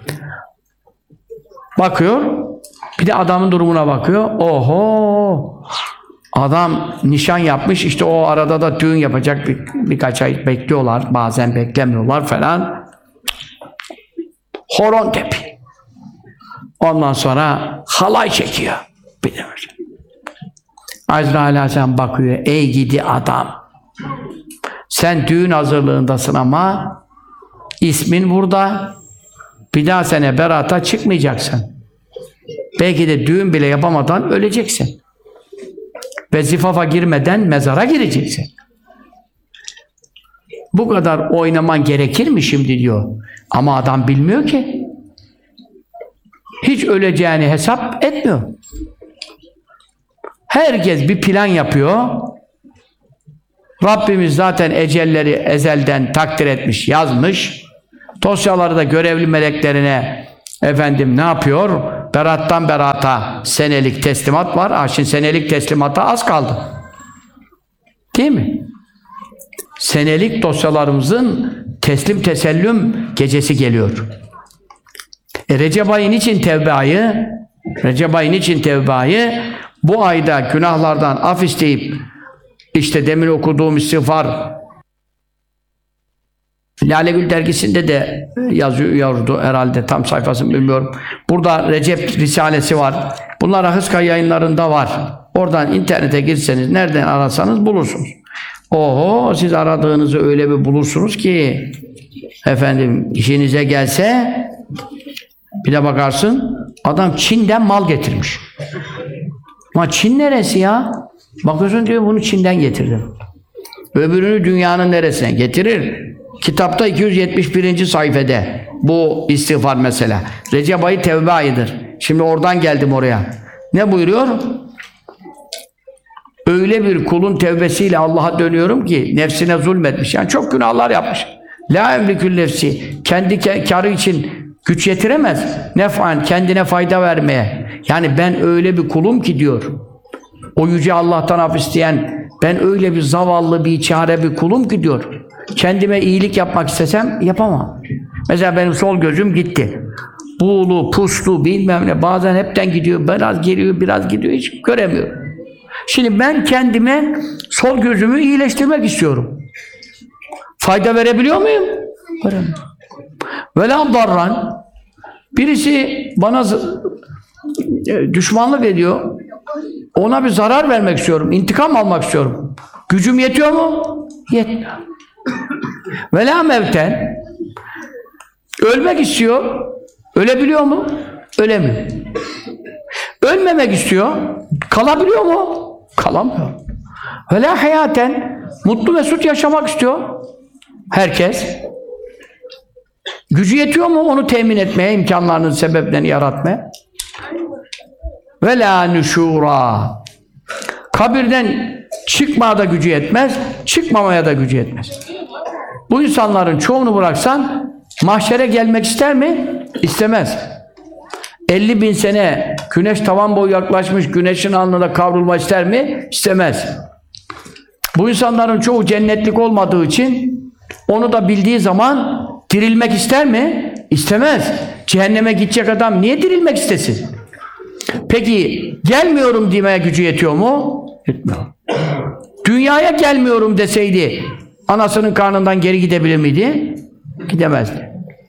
Bakıyor, bir de adamın durumuna bakıyor. Oho! Adam nişan yapmış, işte o arada da düğün yapacak, bir, birkaç ay bekliyorlar, bazen beklemiyorlar falan. Horon tepi. Ondan sonra halay çekiyor. Bir de Azrail Aleyhisselam bakıyor, ey gidi adam, sen düğün hazırlığındasın ama ismin burada, bir daha sene Berat'a çıkmayacaksın. Belki de düğün bile yapamadan öleceksin. Ve zifafa girmeden mezara gireceksin. Bu kadar oynaman gerekir mi şimdi diyor. Ama adam bilmiyor ki. Hiç öleceğini hesap etmiyor. Herkes bir plan yapıyor. Rabbimiz zaten ecelleri ezelden takdir etmiş, yazmış. Dosyaları da görevli meleklerine efendim ne yapıyor? Berattan berata senelik teslimat var. Ha, şimdi senelik teslimata az kaldı. Değil mi? Senelik dosyalarımızın teslim tesellüm gecesi geliyor. E, Recep ayın için tevbe ayı, Recep ayın için tevbe ayı, bu ayda günahlardan af isteyip, işte demin okuduğum istiğfar, Lale Gül dergisinde de yazıyordu herhalde, tam sayfasını bilmiyorum. Burada Recep Risalesi var. Bunlar Ahıska yayınlarında var. Oradan internete girseniz, nereden ararsanız bulursunuz. Oho, siz aradığınızı öyle bir bulursunuz ki efendim işinize gelse bir de bakarsın adam Çin'den mal getirmiş. Ama Çin neresi ya? Bakıyorsun diyor bunu Çin'den getirdim. Öbürünü dünyanın neresine getirir? Kitapta iki yüz yetmiş birinci sayfada bu istiğfar mesela. Recep ayı tevbe ayıdır. Şimdi oradan geldim oraya. Ne buyuruyor? Öyle bir kulun tevbesiyle Allah'a dönüyorum ki nefsine zulmetmiş. Yani çok günahlar yapmış. La emlikül nefsi. Kendi karı için güç yetiremez. Nef'an, kendine fayda vermeye. Yani ben öyle bir kulum ki diyor. O yüce Allah'tan af isteyen, ben öyle bir zavallı, bir çare bir kulum ki diyor. Kendime iyilik yapmak istesem yapamam. Mesela benim sol gözüm gitti. Buğulu, puslu, bilmem ne. Bazen hepten gidiyor. Biraz geliyor, biraz gidiyor. Hiç göremiyorum. Şimdi ben kendime sol gözümü iyileştirmek istiyorum. Fayda verebiliyor muyum? Veremiyorum. Velâ darran. Birisi bana düşmanlık ediyor. Ona bir zarar vermek istiyorum. İntikam almak istiyorum. Gücüm yetiyor mu? Yetmiyor. Velâ mevten. Ölmek istiyor. Ölebiliyor mu? Ölemiyor. Ölmemek istiyor. Kalabiliyor mu? Kalamıyor. Velâ hayaten. Mutlu mesut yaşamak istiyor. Herkes. Gücü yetiyor mu onu temin etmeye, imkanlarının sebeplerini yaratmaya? Velâ nüşûrâ. Kabirden çıkmaya da gücü yetmez, çıkmamaya da gücü yetmez. Bu insanların çoğunu bıraksan mahşere gelmek ister mi? İstemez. elli bin sene güneş tavan boyu yaklaşmış, güneşin alnında kavrulma ister mi? İstemez. Bu insanların çoğu cennetlik olmadığı için onu da bildiği zaman dirilmek ister mi? İstemez. Cehenneme gidecek adam niye dirilmek istesin? Peki gelmiyorum demeye gücü yetiyor mu? Yetmiyor. Dünyaya gelmiyorum deseydi anasının karnından geri gidebilir miydi? Gidemezdi.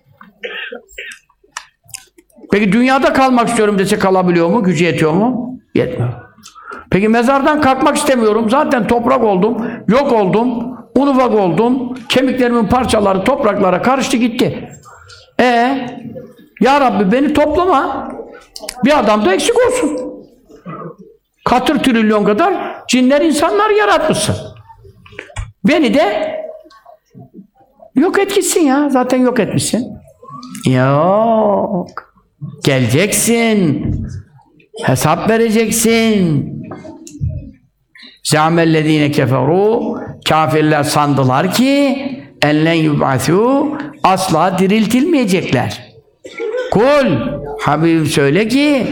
Peki dünyada kalmak istiyorum dese kalabiliyor mu? Gücü yetiyor mu? Yetmiyor. Peki mezardan kalkmak istemiyorum. Zaten toprak oldum, yok oldum, un ufak oldum, kemiklerimin parçaları topraklara karıştı gitti. E ya Rabbi beni toplama. Bir adam da eksik olsun. Katır trilyon kadar cinler, insanlar yaratmışsın. Beni de yok et gitsin ya. Zaten yok etmişsin. Yok. Geleceksin. Hesap vereceksin. Zâmellezîne keferû. Kafirler sandılar ki ellen yub'asû. Asla diriltilmeyecekler. Kul. Habibim söyle ki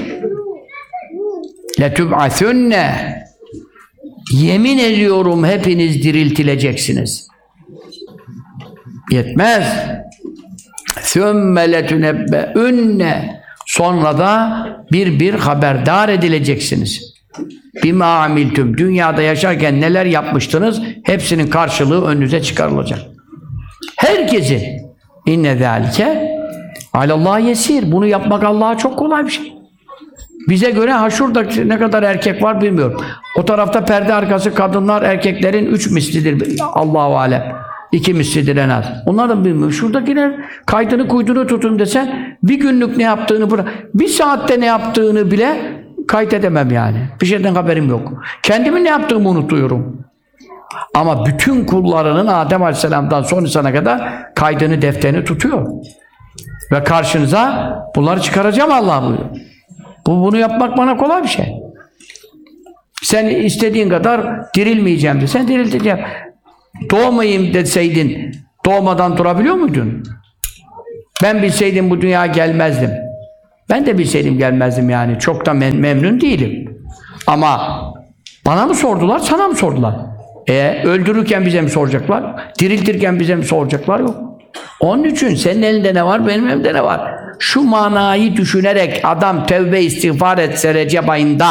letub'asûnne. Yemin ediyorum hepiniz diriltileceksiniz. Yetmez. Sümme letunebbe'ünne. Sonra da bir bir haberdar edileceksiniz. Bima amiltüm. Dünyada yaşarken neler yapmıştınız? Hepsinin karşılığı önünüze çıkarılacak. Herkesi. İnne zâlike alallah yesir. Bunu yapmak Allah'a çok kolay bir şey. Bize göre ha şurada ne kadar erkek var bilmiyorum. O tarafta perde arkası kadınlar erkeklerin üç mislidir. Allahu alem. İki mislidir en az. Onlar da bilmiyorum. Şuradakiler kaydını kuyduğunu tutun desen bir günlük ne yaptığını bırak. Bir saatte ne yaptığını bile kayıt edemem yani. Bir şeyden haberim yok. Kendimin ne yaptığımı unutuyorum. Ama bütün kullarının Adem Aleyhisselam'dan son insana kadar kaydını, defterini tutuyor. Ve karşınıza bunları çıkaracağım Allah buyuruyor. Bu, bunu yapmak bana kolay bir şey. Sen istediğin kadar dirilmeyeceğim de sen dirilteceğim. Doğmayayım deseydin doğmadan durabiliyor muydun? Ben bilseydim bu dünyaya gelmezdim. Ben de bilseydim gelmezdim yani. Çok da mem- memnun değilim. Ama bana mı sordular, sana mı sordular? E, öldürürken bize mi soracaklar? Diriltirken bize mi soracaklar? Yok. Onun için senin elinde ne var, benim elimde ne var? Şu manayı düşünerek adam tevbe istiğfar etse Recep ayında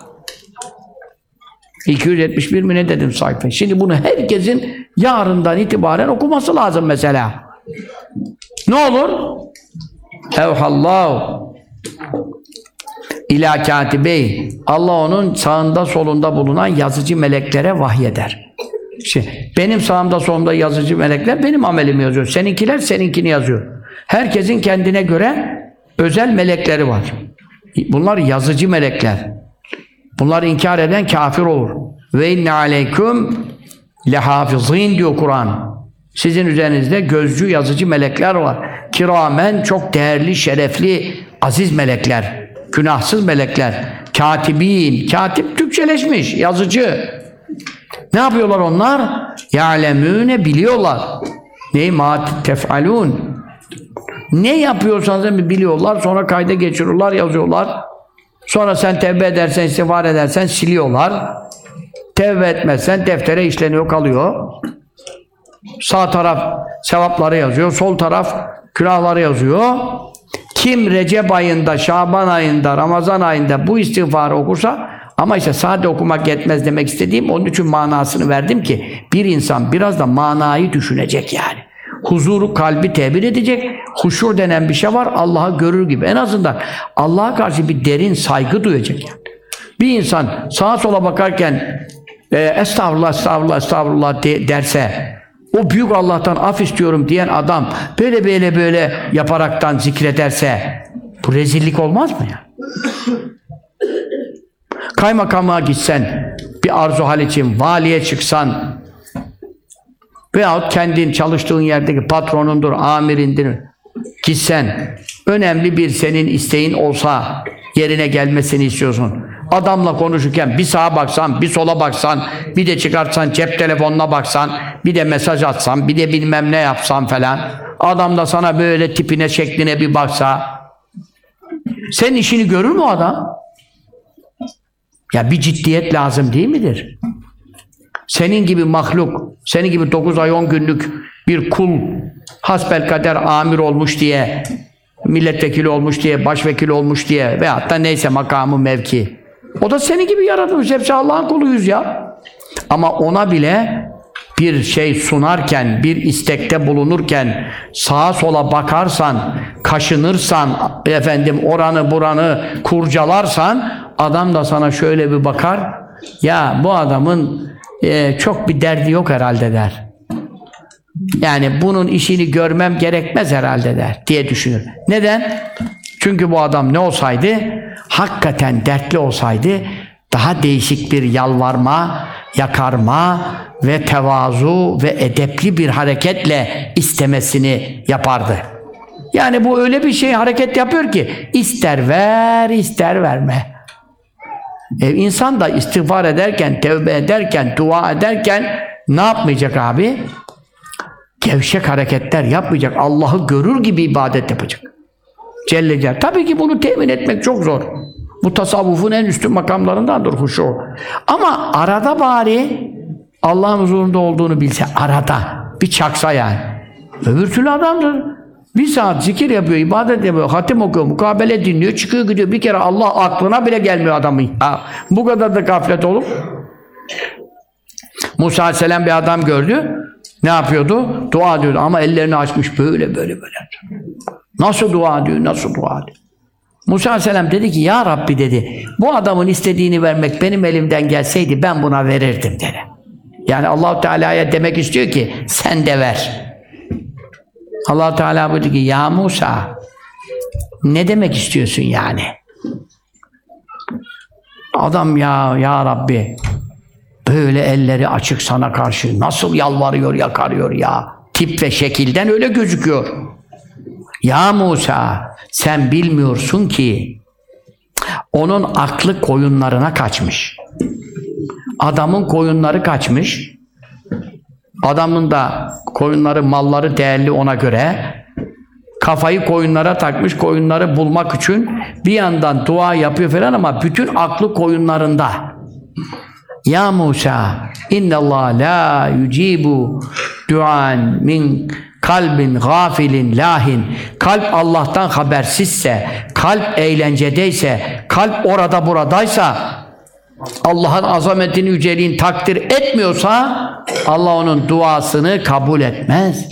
iki yüz yetmiş bir mi ne dedim sayfa? Şimdi bunu herkesin yarından itibaren okuması lazım mesela. Ne olur? Evhallahu İlâ kâtibey. Allah onun sağında solunda bulunan yazıcı meleklere vahyeder. Şey, benim sağımda solumda yazıcı melekler benim amelimi yazıyor. Seninkiler seninkini yazıyor. Herkesin kendine göre özel melekleri var. Bunlar yazıcı melekler. Bunları inkar eden kafir olur. Ve inne aleyküm lehafizîn diyor Kur'an. Sizin üzerinizde gözcü yazıcı melekler var. Kiramen çok değerli, şerefli, aziz melekler. Günahsız melekler. Katibin. Katip Türkçeleşmiş. Yazıcı. Ne yapıyorlar onlar? Ya'lemûne biliyorlar. Ne ma tef'alûn. Ne yapıyorsanız biliyorlar. Sonra kayda geçiriyorlar, yazıyorlar. Sonra sen tevbe edersen, istiğfar edersen siliyorlar. Tevbe etmezsen deftere işleniyor, kalıyor. Sağ taraf sevapları yazıyor, sol taraf günahları yazıyor. Kim Recep ayında, Şaban ayında, Ramazan ayında bu istiğfarı okursa, ama işte sade okumak yetmez demek istediğim, onun için manasını verdim ki bir insan biraz da manayı düşünecek yani. Huzuru kalbi tebir edecek, huşur denen bir şey var, Allah'ı görür gibi. En azından Allah'a karşı bir derin saygı duyacak yani. Bir insan sağa sola bakarken e, estağfurullah, estağfurullah, estağfurullah de, derse, o büyük Allah'tan af istiyorum diyen adam böyle böyle böyle yaparaktan zikrederse bu rezillik olmaz mı ya? Kaymakama gitsen, bir arzu hal için valiye çıksan veyahut kendin çalıştığın yerdeki patronundur, amirindir, gitsen, önemli bir senin isteğin olsa, yerine gelmesini istiyorsun. Adamla konuşurken bir sağa baksan, bir sola baksan, bir de çıkartsan cep telefonuna baksan, bir de mesaj atsan, bir de bilmem ne yapsan falan. Adam da sana böyle tipine, şekline bir baksa, senin işini görür mü adam? Ya bir ciddiyet lazım değil midir? Senin gibi mahluk, senin gibi dokuz ay on günlük bir kul, hasbelkader amir olmuş diye, milletvekili olmuş diye, başvekili olmuş diye veyahut da neyse makamı, mevki. O da senin gibi yaratılmış. Hepsi Allah'ın kuluyuz ya. Ama ona bile bir şey sunarken, bir istekte bulunurken sağa sola bakarsan, kaşınırsan, efendim oranı buranı kurcalarsan, adam da sana şöyle bir bakar, ya bu adamın e, çok bir derdi yok herhalde der. Yani bunun işini görmem gerekmez herhalde der diye düşünür. Neden? Çünkü bu adam ne olsaydı, hakikaten dertli olsaydı, daha değişik bir yalvarma, yakarma ve tevazu ve edepli bir hareketle istemesini yapardı. Yani bu öyle bir şey hareket yapıyor ki, ister ver, ister verme. E, insan da istiğfar ederken, tevbe ederken, dua ederken ne yapmayacak abi? Gevşek hareketler yapmayacak. Allah'ı görür gibi ibadet yapacak. Celle Celle. Tabii ki bunu temin etmek çok zor. Bu tasavvufun en üstün makamlarındandır huşu. Ama arada bari Allah'ın huzurunda olduğunu bilse, arada bir çaksa yani. Öbür türlü adamdır. Bir saat zikir yapıyor, ibadet yapıyor, hatim okuyor, mukabele dinliyor, çıkıyor gidiyor. Bir kere Allah aklına bile gelmiyor adamın. Ha, bu kadar da gaflet olur. Musa Aleyhisselam bir adam gördü. Ne yapıyordu? Dua ediyordu ama ellerini açmış böyle böyle böyle. Nasıl dua ediyor, nasıl dua ediyor? Musa Aleyhisselam dedi ki, ya Rabbi dedi, bu adamın istediğini vermek benim elimden gelseydi ben buna verirdim dedi. Yani Allah-u Teala'ya demek istiyor ki, sen de ver. Allah-u Teala buyurdu ki, ya Musa, ne demek istiyorsun yani? Adam ya, ya Rabbi, böyle elleri açık sana karşı nasıl yalvarıyor, yakarıyor ya. Tip ve şekilden öyle gözüküyor. Ya Musa, sen bilmiyorsun ki onun aklı koyunlarına kaçmış. Adamın koyunları kaçmış. Adamın da koyunları, malları değerli ona göre. Kafayı koyunlara takmış, koyunları bulmak için bir yandan dua yapıyor falan ama bütün aklı koyunlarında. Ya Musa, innallah la yucibu duan min kalbin gafilin lahin. Kalp Allah'tan habersizse, kalp eğlencedeyse, kalp orada buradaysa, Allah'ın azametini, yüceliğini takdir etmiyorsa Allah onun duasını kabul etmez.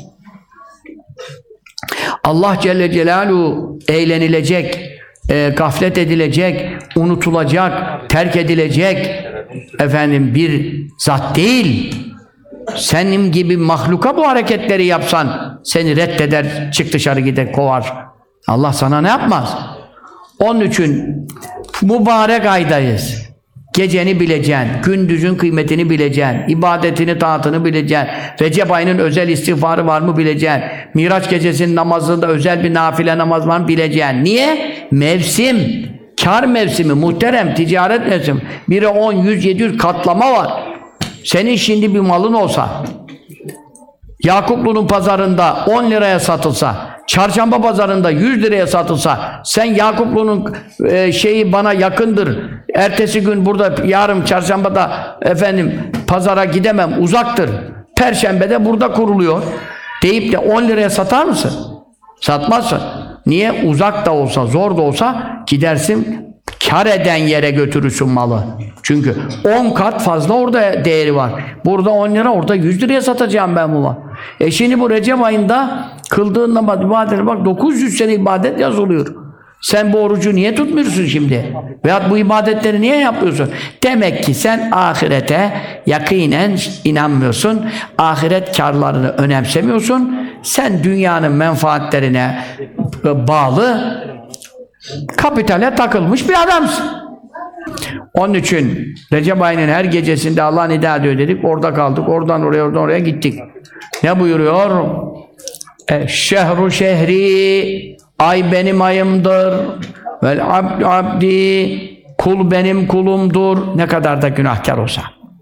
Allah Celle Celaluhu eğlenilecek, e, gaflet edilecek, unutulacak, terk edilecek efendim bir zat değil. Senin gibi mahluka bu hareketleri yapsan seni reddeder, çık dışarı gider, kovar. Allah sana ne yapmaz? Onun için mübarek aydayız. Geceni bileceksin, gündüzün kıymetini bileceksin, ibadetini, taatını bileceksin, Recep ayının özel istiğfarı var mı bileceksin, Miraç gecesinin namazında özel bir nafile namaz var mı bileceksin. Niye? Mevsim, kar mevsimi, muhterem, ticaret mevsimi. Biri on, yüz, yedi yüz katlama var. Senin şimdi bir malın olsa, Yakuplu'nun pazarında on liraya satılsa, Çarşamba pazarında yüz liraya satılsa, sen Yakuplu'nun e, şeyi bana yakındır, ertesi gün burada, yarın Çarşamba'da efendim pazara gidemem, uzaktır, Perşembe'de burada kuruluyor deyip de on liraya satar mısın? Satmazsın. Niye? Uzak da olsa, zor da olsa gidersin, kar eden yere götürürsün malı. Çünkü on kat fazla orada değeri var. Burada on lira, orada yüz liraya satacağım ben bu malı. E şimdi bu Recep ayında kıldığın namaz, ibadetine bak, dokuz yüz sene ibadet yazılıyor. Sen bu orucu niye tutmuyorsun şimdi? Veyahut bu ibadetleri niye yapıyorsun? Demek ki sen ahirete yakinen inanmıyorsun. Ahiret karlarını önemsemiyorsun. Sen dünyanın menfaatlerine bağlı, kapitale takılmış bir adamsın. Onun için Recep ayının her gecesinde Allah nida ediyor dedik. Orada kaldık. Oradan oraya, oradan oraya gittik. Ne buyuruyor? E, şehru şehri, ay benim ayımdır. Vel abd abdi, kul benim kulumdur. Ne kadar da günahkar olsa.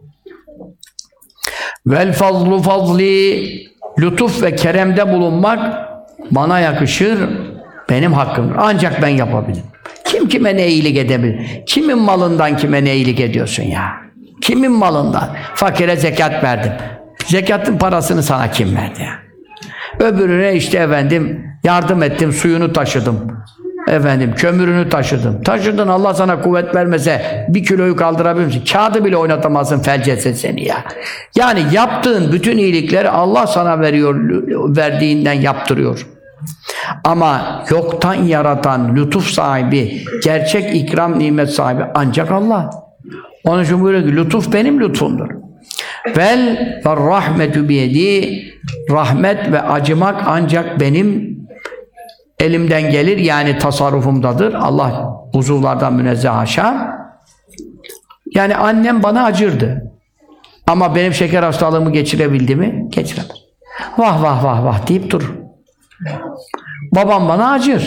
Vel fazlu fazli, lütuf ve keremde bulunmak bana yakışır. Benim hakkımdır. Ancak ben yapabilirim. Kim kime ne iyilik edebilir? Kimin malından kime ne iyilik ediyorsun ya? Kimin malından? Fakire zekat verdim. Zekatın parasını sana kim verdi ya? Öbürüne işte efendim yardım ettim, suyunu taşıdım. Efendim kömürünü taşıdım. Taşıdın, Allah sana kuvvet vermese bir kiloyu kaldırabilir misin? Kağıdı bile oynatamazsın, felç etse seni ya. Yani yaptığın bütün iyilikleri Allah sana veriyor, verdiğinden yaptırıyor. Ama yoktan yaratan, lütuf sahibi, gerçek ikram nimet sahibi ancak Allah. Onun için buyuruyor ki lütuf benim lütfumdur. Vel ve rahmetu biyedi, rahmet ve acımak ancak benim elimden gelir, yani tasarrufumdadır. Allah uzuvlardan münezzeh haşa. Yani annem bana acırdı. Ama benim şeker hastalığımı geçirebildi mi? Geçiremez. Vah vah vah vah deyip durur. Babam bana acır.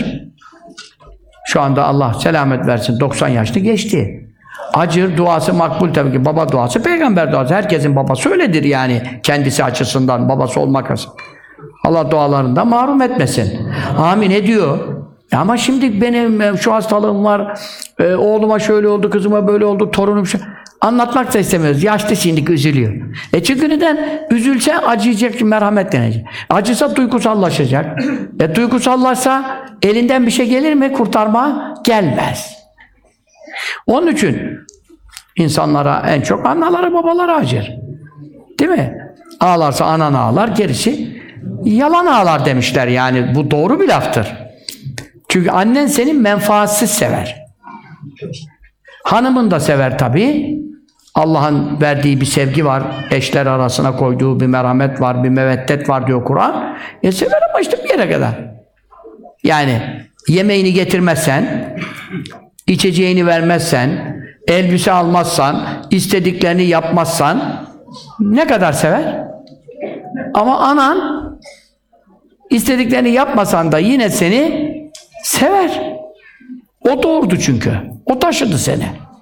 Şu anda Allah selamet versin, doksan yaşlı geçti. Acır, duası makbul tabii ki. Baba duası, peygamber duası. Herkesin babası öyledir yani. Kendisi açısından, babası olmak açısından. Allah dualarından mahrum etmesin. Amin ediyor. Ama şimdi benim şu hastalığım var, e, oğluma şöyle oldu, kızıma böyle oldu, torunum şu... Anlatmak da istemiyoruz. Yaşlı şimdi üzülüyor. E çünkü neden? Üzülse acıyacak, merhamet denecek. Acısa duygusallaşacak. E duygusallaşsa elinden bir şey gelir mi? Kurtarma gelmez. Onun için insanlara en çok anaları babaları acır. Değil mi? Ağlarsa anan ağlar, gerisi yalan ağlar demişler yani. Bu doğru bir laftır. Çünkü annen seni menfaatsiz sever. Hanımın da sever tabii. Allah'ın verdiği bir sevgi var. Eşler arasına koyduğu bir merhamet var, bir meveddet var diyor Kur'an. E sever ama işte bir yere kadar. Yani yemeğini getirmezsen, içeceğini vermezsen, elbise almazsan, istediklerini yapmazsan ne kadar sever? Ama anan istediklerini yapmasan da yine seni sever. O doğurdu çünkü. O taşıdı seni.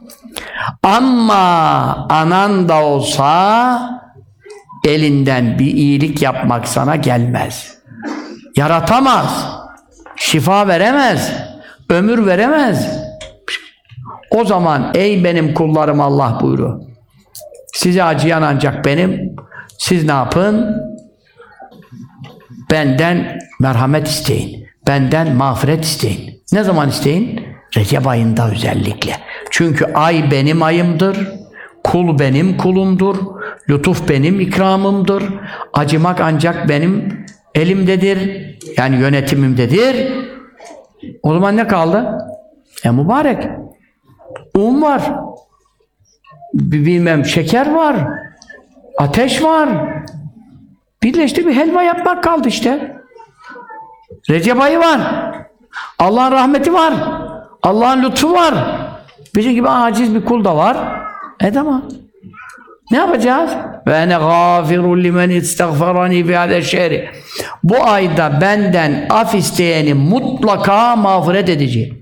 Ama anan da olsa elinden bir iyilik yapmak sana gelmez. Yaratamaz. şifa veremez, ömür veremez. O zaman ey benim kullarım Allah buyuruyor. Size acıyan ancak benim. Siz ne yapın? Benden merhamet isteyin. Benden mağfiret isteyin. Ne zaman isteyin? Recep ayında özellikle. Çünkü ay benim ayımdır. Kul benim kulumdur. Lütuf benim ikramımdır. Acımak ancak benim elimdedir. Yani yönetimimdedir. O zaman ne kaldı? E mübarek. Un var. Bilmem şeker var. Ateş var. Birleşti bir helva yapmak kaldı işte. Recep ayı var. Allah'ın rahmeti var. Allah'ın lütfu var. Bizim gibi aciz bir kul da var. E tamam. Ne yapacağız? Ve ene gâfirun limen istagfarani fi hâzel şehri. Bu ayda benden af isteyeni mutlaka mağfiret edeceğim.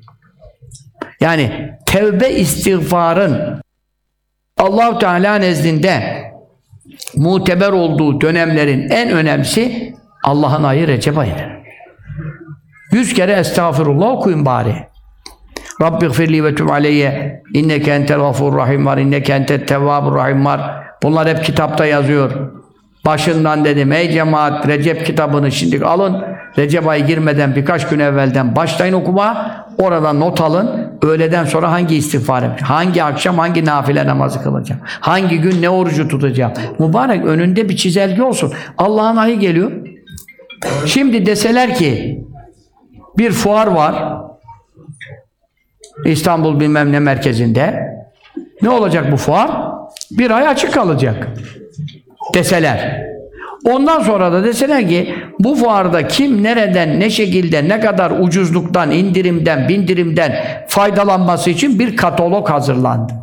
Yani tevbe istiğfarın Allah-u Teala nezdinde muteber olduğu dönemlerin en önemlisi Allah'ın ayı Recep ayıdır. Yüz kere estağfirullah okuyun bari. Rabbighfirli ve tub aleyye inneke entel gafurur rahim var, inneke entet tevvabur rahim var. Bunlar hep kitapta yazıyor. Başından dedim ey cemaat Recep kitabını şimdi alın. Recep ayı girmeden birkaç gün evvelden başlayın okuma. Orada not alın. Öğleden sonra hangi istiğfar yapacağım? Hangi akşam hangi nafile namazı kılacağım? Hangi gün ne orucu tutacağım? Mübarek önünde bir çizelge olsun. Allah'ın ayı geliyor. Şimdi deseler ki bir fuar var. İstanbul bilmem ne merkezinde. Ne olacak bu fuar? Bir ay açık kalacak. Deseler. Ondan sonra da deseler ki bu fuarda kim nereden, ne şekilde, ne kadar ucuzluktan, indirimden, bindirimden faydalanması için bir katalog hazırlandı.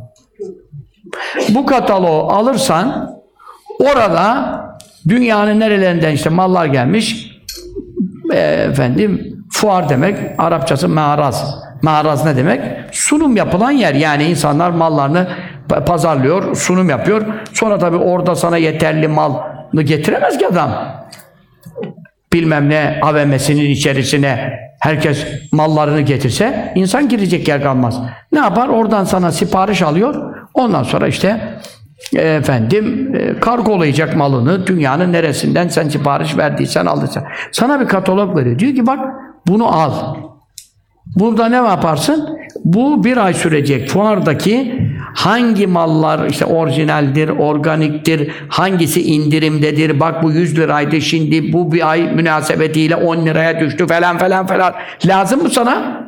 Bu kataloğu alırsan orada dünyanın nerelerinden işte mallar gelmiş. E, efendim fuar demek, Arapçası mearaz. Mearaz ne demek? Sunum yapılan yer. Yani insanlar mallarını pazarlıyor, sunum yapıyor. Sonra tabii orada sana yeterli malını getiremez ki adam. Bilmem ne A V M'sinin içerisine herkes mallarını getirse insan girecek yer kalmaz. Ne yapar? Oradan sana sipariş alıyor. Ondan sonra işte e, efendim e, kargolayacak malını dünyanın neresinden sen sipariş verdiysen aldıysan. Sana bir katalog veriyor. Diyor ki bak bunu al. Burada ne yaparsın? Bu bir ay sürecek fuardaki hangi mallar işte orijinaldir, organiktir, hangisi indirimdedir, bak bu yüz liraydı şimdi bu bir ay münasebetiyle on liraya düştü falan falan falan. Lazım mı sana?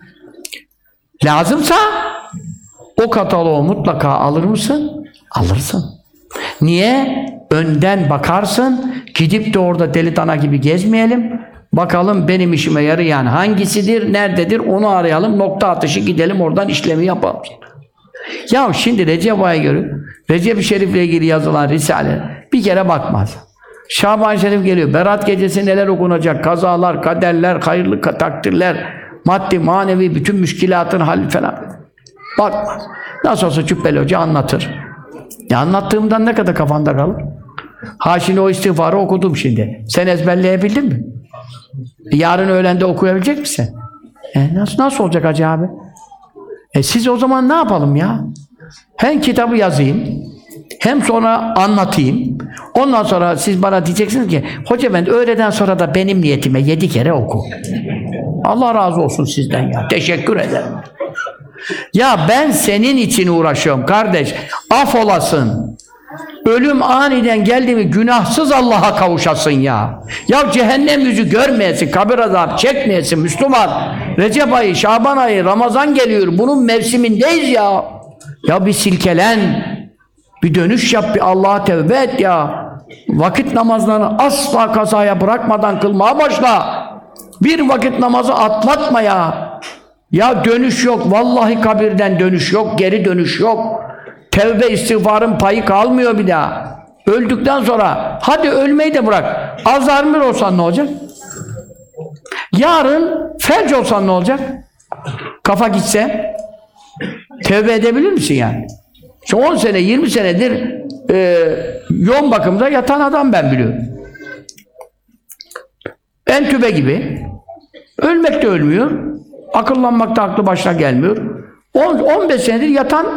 Lazımsa o kataloğu mutlaka alır mısın? Alırsın. Niye? Önden bakarsın, gidip de orada deli dana gibi gezmeyelim. Bakalım benim işime yarayan hangisidir, nerededir onu arayalım, nokta atışı gidelim oradan işlemi yapalım. Ya şimdi Recep ayı görüyor. Recep-i Şerif'le ilgili yazılan risale bir kere bakmaz. Şaban Şerif geliyor. Berat gecesi neler okunacak? Kazalar, kaderler, hayırlı takdirler, maddi, manevi, bütün müşkilatın hali falan. Bakmaz. Nasıl olsa Cübbeli Hoca anlatır. Ya anlattığımdan ne kadar kafanda kalır? Ha şimdi o istiğfarı okudum şimdi. Sen ezberleyebildin mi? Yarın öğlende okuyabilecek misin? E nasıl, nasıl olacak Hacı abi? E siz o zaman ne yapalım ya? Hem kitabı yazayım, hem sonra anlatayım. Ondan sonra siz bana diyeceksiniz ki Hoca ben öğleden sonra da benim niyetime yedi kere oku. Allah razı olsun sizden ya. Teşekkür ederim. Ya ben senin için uğraşıyorum kardeş. Af olasın. Ölüm aniden geldi mi günahsız Allah'a kavuşasın ya. Ya cehennem yüzü görmeyesin, kabir azabı çekmeyesin Müslüman. Recep ayı, Şaban ayı, Ramazan geliyor. Bunun mevsimindeyiz ya. Ya bir silkelen, bir dönüş yap, bir Allah'a tevbe et ya. Vakit namazlarını asla kazaya bırakmadan kılmaya başla. Bir vakit namazı atlatma ya. Ya dönüş yok, vallahi kabirden dönüş yok, geri dönüş yok. Tevbe istiğfarın payı kalmıyor bir daha. Öldükten sonra, hadi ölmeyi de bırak. Alzheimer olsan ne olacak? Yarın felç olsan ne olacak? Kafa gitse, tevbe edebilir misin yani? İşte on sene, yirmi senedir e, yoğun bakımda yatan adam ben biliyorum. Entübe gibi. Ölmek de ölmüyor. Akıllanmak da aklı başına gelmiyor. on on beş senedir yatan